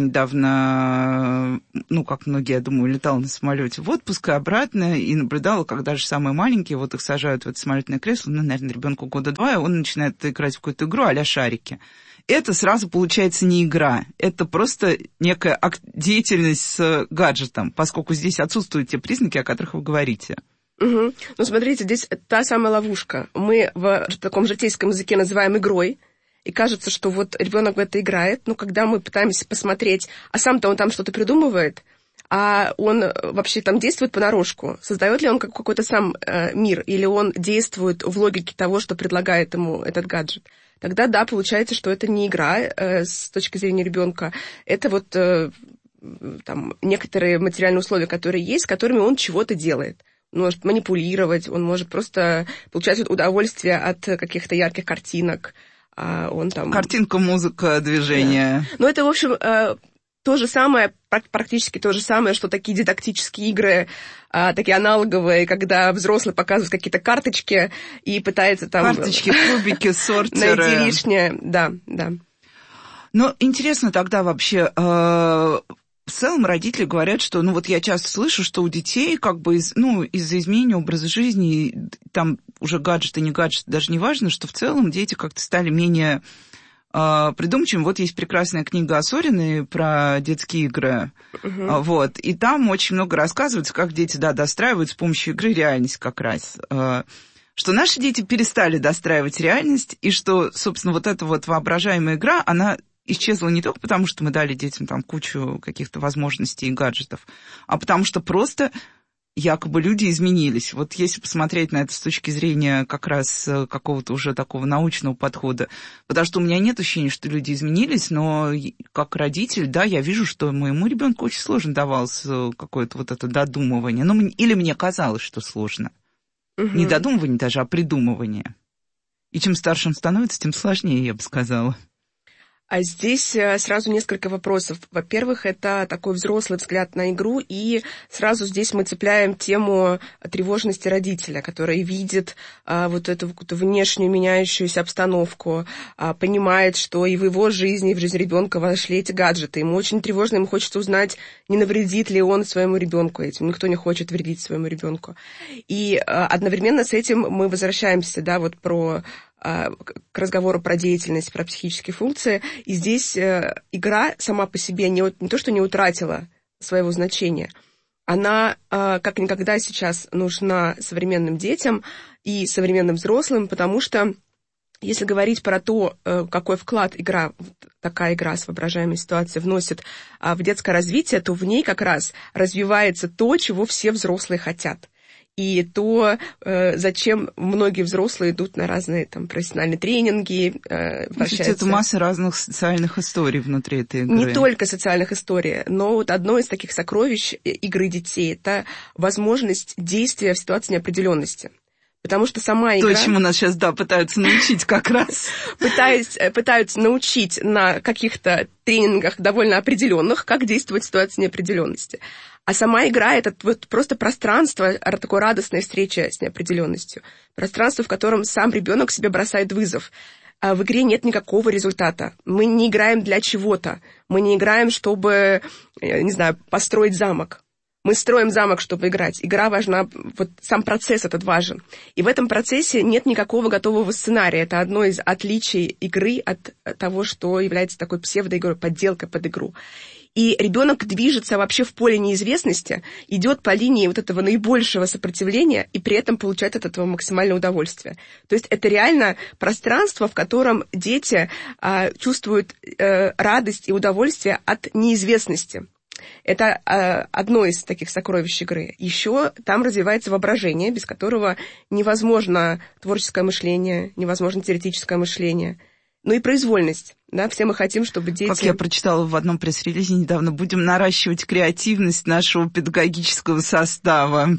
недавно, ну, как многие, я думаю, летала на самолете в отпуск и обратно, и наблюдала, как даже самые маленькие, вот их сажают в это самолетное кресло, ну, наверное, ребенку года два, и он начинает играть в какую-то игру а-ля шарики. Это сразу получается не игра, это просто некая деятельность с гаджетом, поскольку здесь отсутствуют те признаки, о которых вы говорите. Угу. Ну, смотрите, здесь та самая ловушка. Мы в таком житейском языке называем игрой, и кажется, что вот ребенок в это играет, но когда мы пытаемся посмотреть, а сам-то он там что-то придумывает, а он вообще там действует понарошку, создает ли он какой-то сам э, мир, или он действует в логике того, что предлагает ему этот гаджет, тогда да, получается, что это не игра э, с точки зрения ребенка, это вот э, там некоторые материальные условия, которые есть, с которыми он чего-то делает. Он может манипулировать, он может просто получать удовольствие от каких-то ярких картинок. А он там... Картинка, музыка, движение. Да. Ну, это, в общем, то же самое, практически то же самое, что такие дидактические игры, такие аналоговые, когда взрослый показывает какие-то карточки и пытается там... Карточки, кубики, сортеры. Найти лишнее, да, да. Ну, интересно тогда вообще... В целом родители говорят, что, ну вот я часто слышу, что у детей как бы из, ну, из-за изменения образа жизни, там уже гаджеты, не гаджеты, даже не важно, что в целом дети как-то стали менее э, придумчивыми. Вот есть прекрасная книга Осориной про детские игры, uh-huh. вот, и там очень много рассказывается, как дети, да, достраивают с помощью игры реальность как раз. Э, что наши дети перестали достраивать реальность, и что, собственно, вот эта вот воображаемая игра, она... исчезла не только потому, что мы дали детям там кучу каких-то возможностей и гаджетов, а потому что просто якобы люди изменились. Вот если посмотреть на это с точки зрения как раз какого-то уже такого научного подхода, потому что у меня нет ощущения, что люди изменились, но как родитель, да, я вижу, что моему ребенку очень сложно давалось какое-то вот это додумывание. Ну, или мне казалось, что сложно. Угу. Не додумывание даже, а придумывание. И чем старше он становится, тем сложнее, я бы сказала. А здесь сразу несколько вопросов. Во-первых, это такой взрослый взгляд на игру, и сразу здесь мы цепляем тему тревожности родителя, который видит а, вот эту какую-то внешнюю меняющуюся обстановку, а, понимает, что и в его жизни, и в жизнь ребенка вошли эти гаджеты. Ему очень тревожно, ему хочется узнать, не навредит ли он своему ребенку этим. Никто не хочет вредить своему ребенку. И а, одновременно с этим мы возвращаемся, да, вот про... к разговору про деятельность, про психические функции. И здесь э, игра сама по себе не, не то, что не утратила своего значения, она э, как никогда сейчас нужна современным детям и современным взрослым, потому что если говорить про то, э, какой вклад игра, такая игра с воображаемой ситуацией вносит э, в детское развитие, то в ней как раз развивается то, чего все взрослые хотят. И то, зачем многие взрослые идут на разные там профессиональные тренинги. Значит, это масса разных социальных историй внутри этой игры. Не только социальных историй, но вот одно из таких сокровищ игры детей – это возможность действия в ситуации неопределенности. Потому что сама игра... То, чему нас сейчас, да, пытаются научить как раз. Пытаясь, пытаются научить на каких-то тренингах довольно определенных, как действовать в ситуации неопределенности. А сама игра — это вот просто пространство, такой радостной встречи с неопределенностью. Пространство, в котором сам ребенок себе бросает вызов. А в игре нет никакого результата. Мы не играем для чего-то. Мы не играем, чтобы, не знаю, построить замок. Мы строим замок, чтобы играть. Игра важна, вот сам процесс этот важен. И в этом процессе нет никакого готового сценария. Это одно из отличий игры от того, что является такой псевдоигрой, подделкой под игру. И ребенок движется вообще в поле неизвестности, идет по линии вот этого наибольшего сопротивления и при этом получает от этого максимальное удовольствие. То есть это реально пространство, в котором дети а, чувствуют а, радость и удовольствие от неизвестности. Это э, одно из таких сокровищ игры. Еще там развивается воображение, без которого невозможно творческое мышление, невозможно теоретическое мышление. Ну и произвольность. Да? Все мы хотим, чтобы дети... Как я прочитала в одном пресс-релизе недавно, будем наращивать креативность нашего педагогического состава.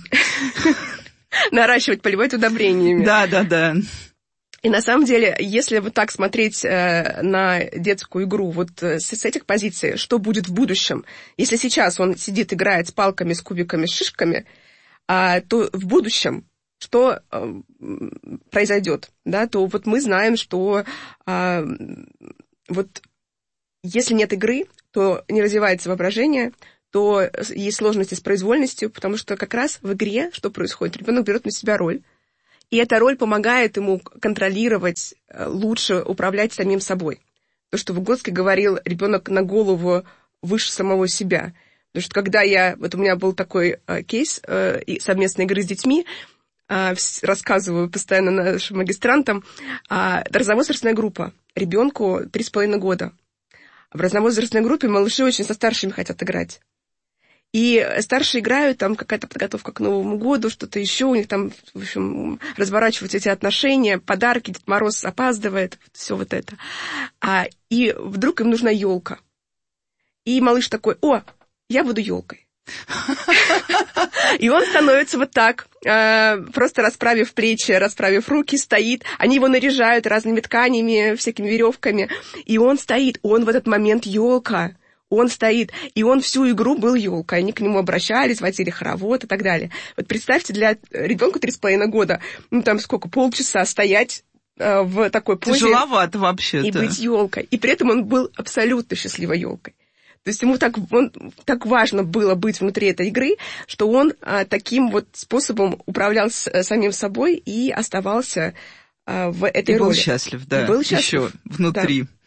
Наращивать, поливать удобрениями. Да, да, да. И на самом деле, если вот так смотреть э, на детскую игру, вот э, с, с этих позиций, что будет в будущем, если сейчас он сидит, играет с палками, с кубиками, с шишками, э, то в будущем что э, произойдет, да, то вот мы знаем, что э, вот если нет игры, то не развивается воображение, то есть сложности с произвольностью, потому что как раз в игре что происходит? Ребенок берет на себя роль. И эта роль помогает ему контролировать, лучше управлять самим собой. То, что Выгодский говорил, ребенок на голову выше самого себя. Потому что когда я... Вот у меня был такой э, кейс э, совместной игры с детьми, э, рассказываю постоянно нашим магистрантам, э, разновозрастная группа. Ребенку три с половиной года. В разновозрастной группе малыши очень со старшими хотят играть. И старшие играют, там какая-то подготовка к Новому году, что-то еще, у них там, в общем, разворачиваются эти отношения, подарки, Дед Мороз опаздывает, все вот это. А, и вдруг им нужна елка. И малыш такой: о, я буду елкой. И он становится вот так, просто расправив плечи, расправив руки, стоит. Они его наряжают разными тканями, всякими веревками. И он стоит, он в этот момент елка. Он стоит, и он всю игру был елкой. Они к нему обращались, водили хоровод и так далее. Вот представьте, для ребенка три с половиной года, ну там сколько, полчаса стоять э, в такой позе. Тяжеловато вообще-то. И быть елкой. И при этом он был абсолютно счастливой елкой. То есть ему так, он, так важно было быть внутри этой игры, что он а, таким вот способом управлял с, самим собой и оставался а, в этой и роли. Был счастлив, да, и был счастлив, еще внутри. Да.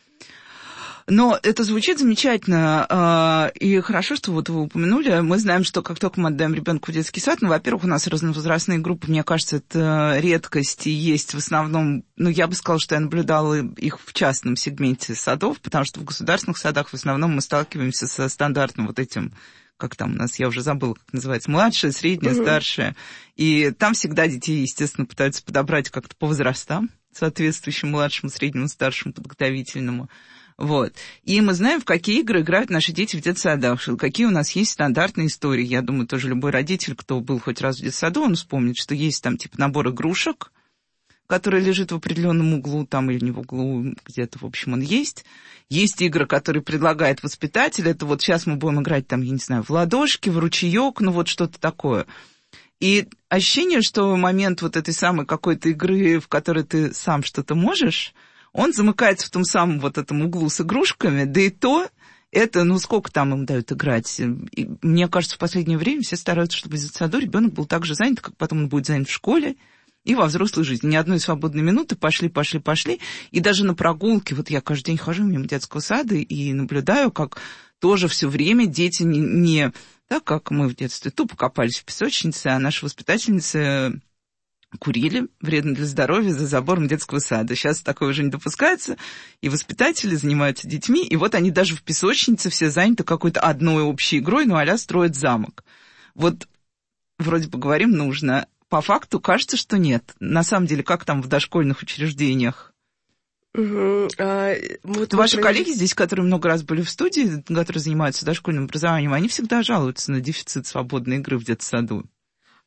Но это звучит замечательно, и хорошо, что вот вы упомянули. Мы знаем, что как только мы отдаем ребенка в детский сад, ну, во-первых, у нас разновозрастные группы, мне кажется, это редкость, и есть в основном, ну, я бы сказала, что я наблюдала их в частном сегменте садов, потому что в государственных садах в основном мы сталкиваемся со стандартным вот этим, как там у нас, я уже забыла, как называется, младшая, средняя, uh-huh. старшая. И там всегда детей, естественно, пытаются подобрать как-то по возрастам, соответствующим младшему, среднему, старшему, подготовительному. Вот. И мы знаем, в какие игры играют наши дети в детсадах, какие у нас есть стандартные истории. Я думаю, тоже любой родитель, кто был хоть раз в детсаду, он вспомнит, что есть там типа набор игрушек, который лежит в определенном углу, там или не в углу, где-то, в общем, он есть. Есть игры, которые предлагает воспитатель. Это вот сейчас мы будем играть там, я не знаю, в ладошки, в ручеек, ну вот что-то такое. И ощущение, что момент вот этой самой какой-то игры, в которой ты сам что-то можешь, он замыкается в том самом вот этом углу с игрушками, да и то, это, ну, сколько там им дают играть? И мне кажется, в последнее время все стараются, чтобы в детсаду ребенок был так же занят, как потом он будет занят в школе и во взрослой жизни. Ни одной свободной минуты, пошли, пошли, пошли. И даже на прогулке, вот я каждый день хожу мимо детского сада и наблюдаю, как тоже все время дети не, не так, как мы в детстве, тупо копались в песочнице, а наши воспитательницы курили, вредно для здоровья, за забором детского сада. Сейчас такое уже не допускается, и воспитатели занимаются детьми, и вот они даже в песочнице все заняты какой-то одной общей игрой, ну а-ля строят замок. Вот вроде бы говорим нужно, по факту кажется, что нет. На самом деле, как там в дошкольных учреждениях? Угу. А, вот Ваши вы... коллеги здесь, которые много раз были в студии, которые занимаются дошкольным образованием, они всегда жалуются на дефицит свободной игры в детсаду.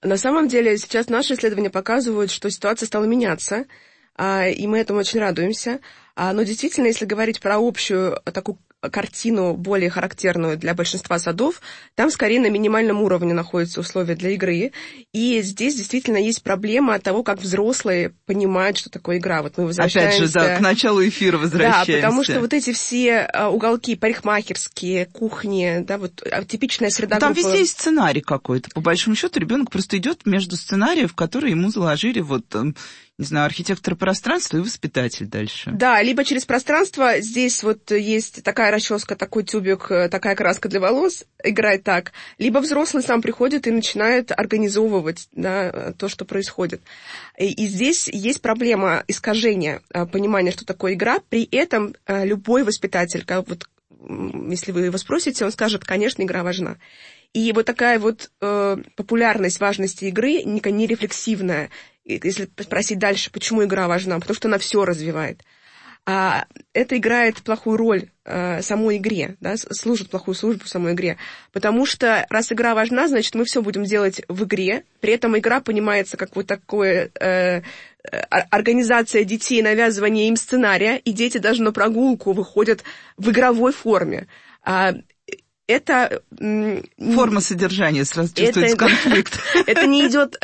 На самом деле сейчас наши исследования показывают, что ситуация стала меняться, и мы этому очень радуемся. Но действительно, если говорить про общую такую картину, более характерную для большинства садов, там скорее на минимальном уровне находятся условия для игры. И здесь действительно есть проблема того, как взрослые понимают, что такое игра. Вот мы возвращаемся... Опять же, да, к началу эфира возвращаемся. Да, потому что вот эти все уголки парикмахерские, кухни, да, вот типичная среда там группы... везде есть сценарий какой-то. По большому счету ребенок просто идет между сценариев, которые ему заложили вот... не знаю, архитектор пространства и воспитатель дальше. Да, либо через пространство. Здесь вот есть такая расческа, такой тюбик, такая краска для волос, играет так. Либо взрослый сам приходит и начинает организовывать, да, то, что происходит. И, и здесь есть проблема искажения понимания, что такое игра. При этом любой воспитатель, как вот, если вы его спросите, он скажет, конечно, игра важна. И вот такая вот э, популярность важности игры не, не рефлексивная. Если спросить дальше, почему игра важна, потому что она все развивает. А это играет плохую роль э, самой игре, да, служит плохую службу самой игре. Потому что раз игра важна, значит, мы все будем делать в игре. При этом игра понимается как вот такое э, организация детей, навязывание им сценария, и дети даже на прогулку выходят в игровой форме. А, это... Форма содержания, сразу чувствуется это, конфликт. Это не идет,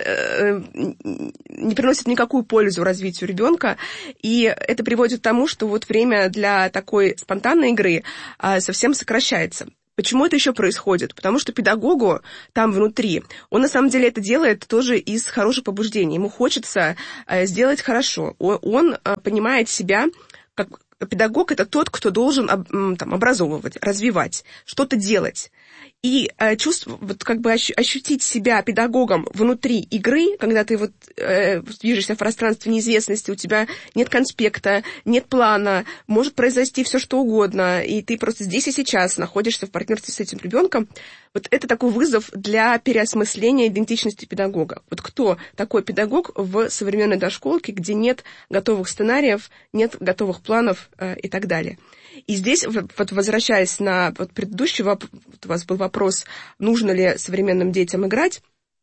не приносит никакую пользу развитию ребенка, и это приводит к тому, что вот время для такой спонтанной игры совсем сокращается. Почему это еще происходит? Потому что педагогу там внутри, он на самом деле это делает тоже из хороших побуждений. Ему хочется сделать хорошо. Он понимает себя как... Педагог – это тот, кто должен там, образовывать, развивать, что-то делать. И э, чувство, вот как бы ощутить себя педагогом внутри игры, когда ты вот э, движешься в пространстве неизвестности, у тебя нет конспекта, нет плана, может произойти все что угодно, и ты просто здесь и сейчас находишься в партнерстве с этим ребенком. Вот это такой вызов для переосмысления идентичности педагога. Вот кто такой педагог в современной дошколке, где нет готовых сценариев, нет готовых планов э, и так далее. И здесь, вот возвращаясь на вот предыдущий вопрос, вот у вас был вопрос, нужно ли современным детям играть,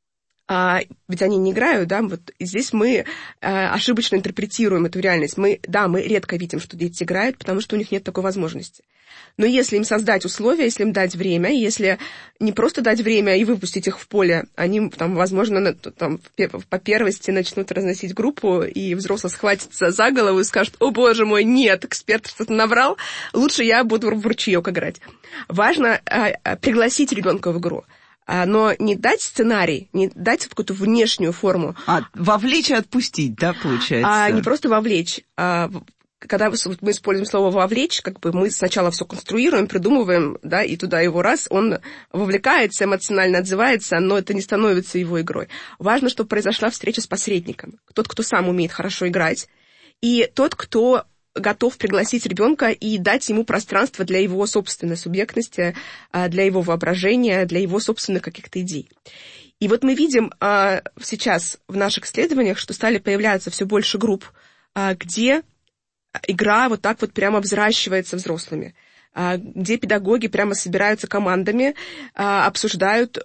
а, ведь они не играют, да, вот здесь мы а, ошибочно интерпретируем эту реальность. Мы, да, мы редко видим, что дети играют, потому что у них нет такой возможности. Но если им создать условия, если им дать время, если не просто дать время и выпустить их в поле, они, там, возможно, там, по первости начнут разносить группу, и взрослый схватится за голову и скажет: «О, боже мой, нет, эксперт что-то наврал, лучше я буду в ручеёк играть». Важно а, пригласить ребенка в игру. Но не дать сценарий, не дать какую-то внешнюю форму. А вовлечь и отпустить, да, получается? А не просто вовлечь. А, когда мы используем слово «вовлечь», как бы мы сначала все конструируем, придумываем, да, и туда его раз, он вовлекается, эмоционально отзывается, но это не становится его игрой. Важно, чтобы произошла встреча с посредником. Тот, кто сам умеет хорошо играть, и тот, кто готов пригласить ребенка и дать ему пространство для его собственной субъектности, для его воображения, для его собственных каких-то идей. И вот мы видим сейчас в наших исследованиях, что стали появляться все больше групп, где игра вот так вот прямо взращивается взрослыми, где педагоги прямо собираются командами, обсуждают,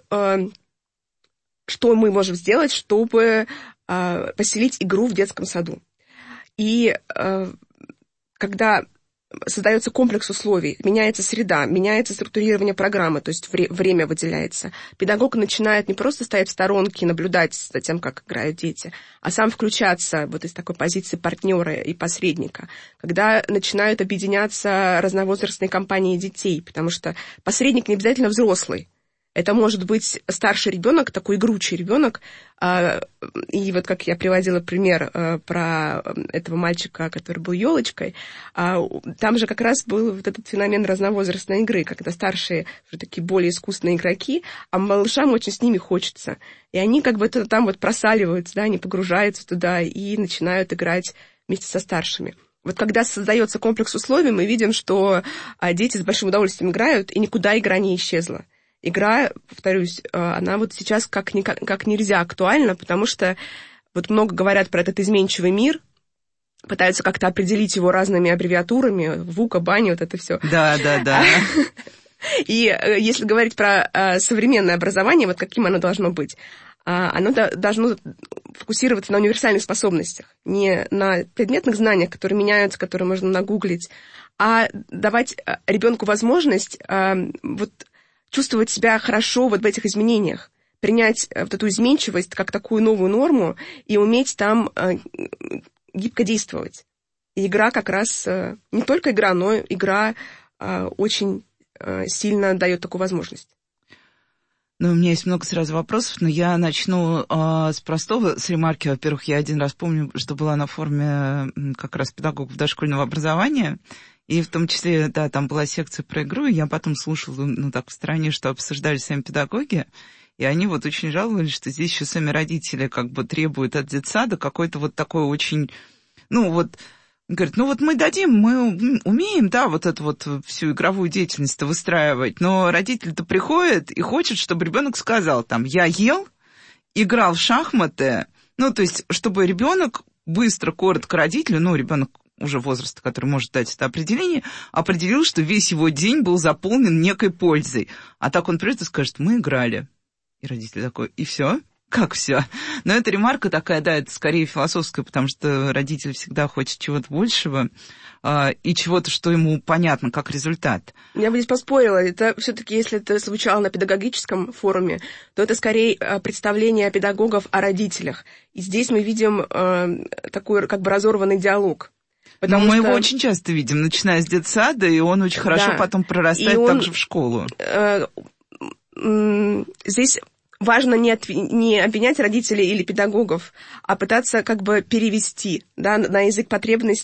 что мы можем сделать, чтобы поселить игру в детском саду. И когда создается комплекс условий, меняется среда, меняется структурирование программы, то есть вре- время выделяется, педагог начинает не просто стоять в сторонке и наблюдать за тем, как играют дети, а сам включаться вот из такой позиции партнера и посредника, когда начинают объединяться разновозрастные компании детей, потому что посредник не обязательно взрослый. Это может быть старший ребенок, такой игручий ребенок. И вот как я приводила пример про этого мальчика, который был елочкой, там же как раз был вот этот феномен разновозрастной игры, когда старшие уже такие более искусные игроки, а малышам очень с ними хочется. И они как бы там вот просаливаются, да, они погружаются туда и начинают играть вместе со старшими. Вот когда создается комплекс условий, мы видим, что дети с большим удовольствием играют, и никуда игра не исчезла. Игра, повторюсь, она вот сейчас как, ни, как нельзя актуальна, потому что вот много говорят про этот изменчивый мир, пытаются как-то определить его разными аббревиатурами, ВУКа, баня, вот это все. Да, да, да. И если говорить про современное образование, вот каким оно должно быть, оно должно фокусироваться на универсальных способностях, не на предметных знаниях, которые меняются, которые можно нагуглить, а давать ребенку возможность вот, чувствовать себя хорошо вот в этих изменениях, принять вот эту изменчивость как такую новую норму и уметь там гибко действовать. И игра как раз, не только игра, но игра очень сильно дает такую возможность. Ну, у меня есть много сразу вопросов, но я начну э, с простого, с ремарки. Во-первых, я один раз помню, что была на форуме как раз педагогов дошкольного образования, и в том числе, да, там была секция про игру, и я потом слушала, ну, так в стороне, что обсуждали сами педагоги, и они вот очень жаловались, что здесь еще сами родители как бы требуют от детсада какой-то вот такой очень, ну, вот... Говорит, ну вот мы дадим, мы умеем, да, вот эту вот всю игровую деятельность выстраивать, но родитель-то приходит и хочет, чтобы ребенок сказал, там, я ел, играл в шахматы, ну, то есть, чтобы ребенок быстро, коротко родителю, ну, ребенок уже возраста, который может дать это определение, определил, что весь его день был заполнен некой пользой. А так он придет и скажет, мы играли. И родитель такой, и все? Как все? Но эта ремарка такая, да, это скорее философская, потому что родитель всегда хочет чего-то большего э, и чего-то, что ему понятно, как результат. Я бы здесь поспорила. Это все-таки, если это звучало на педагогическом форуме, то это скорее представление педагогов о родителях. И здесь мы видим э, такой как бы разорванный диалог. Но мы что... его очень часто видим, начиная с детсада, и он очень хорошо да. потом прорастает он, также в школу. Э, э, здесь... Важно не, от, не обвинять родителей или педагогов, а пытаться как бы перевести, да, на язык потребностей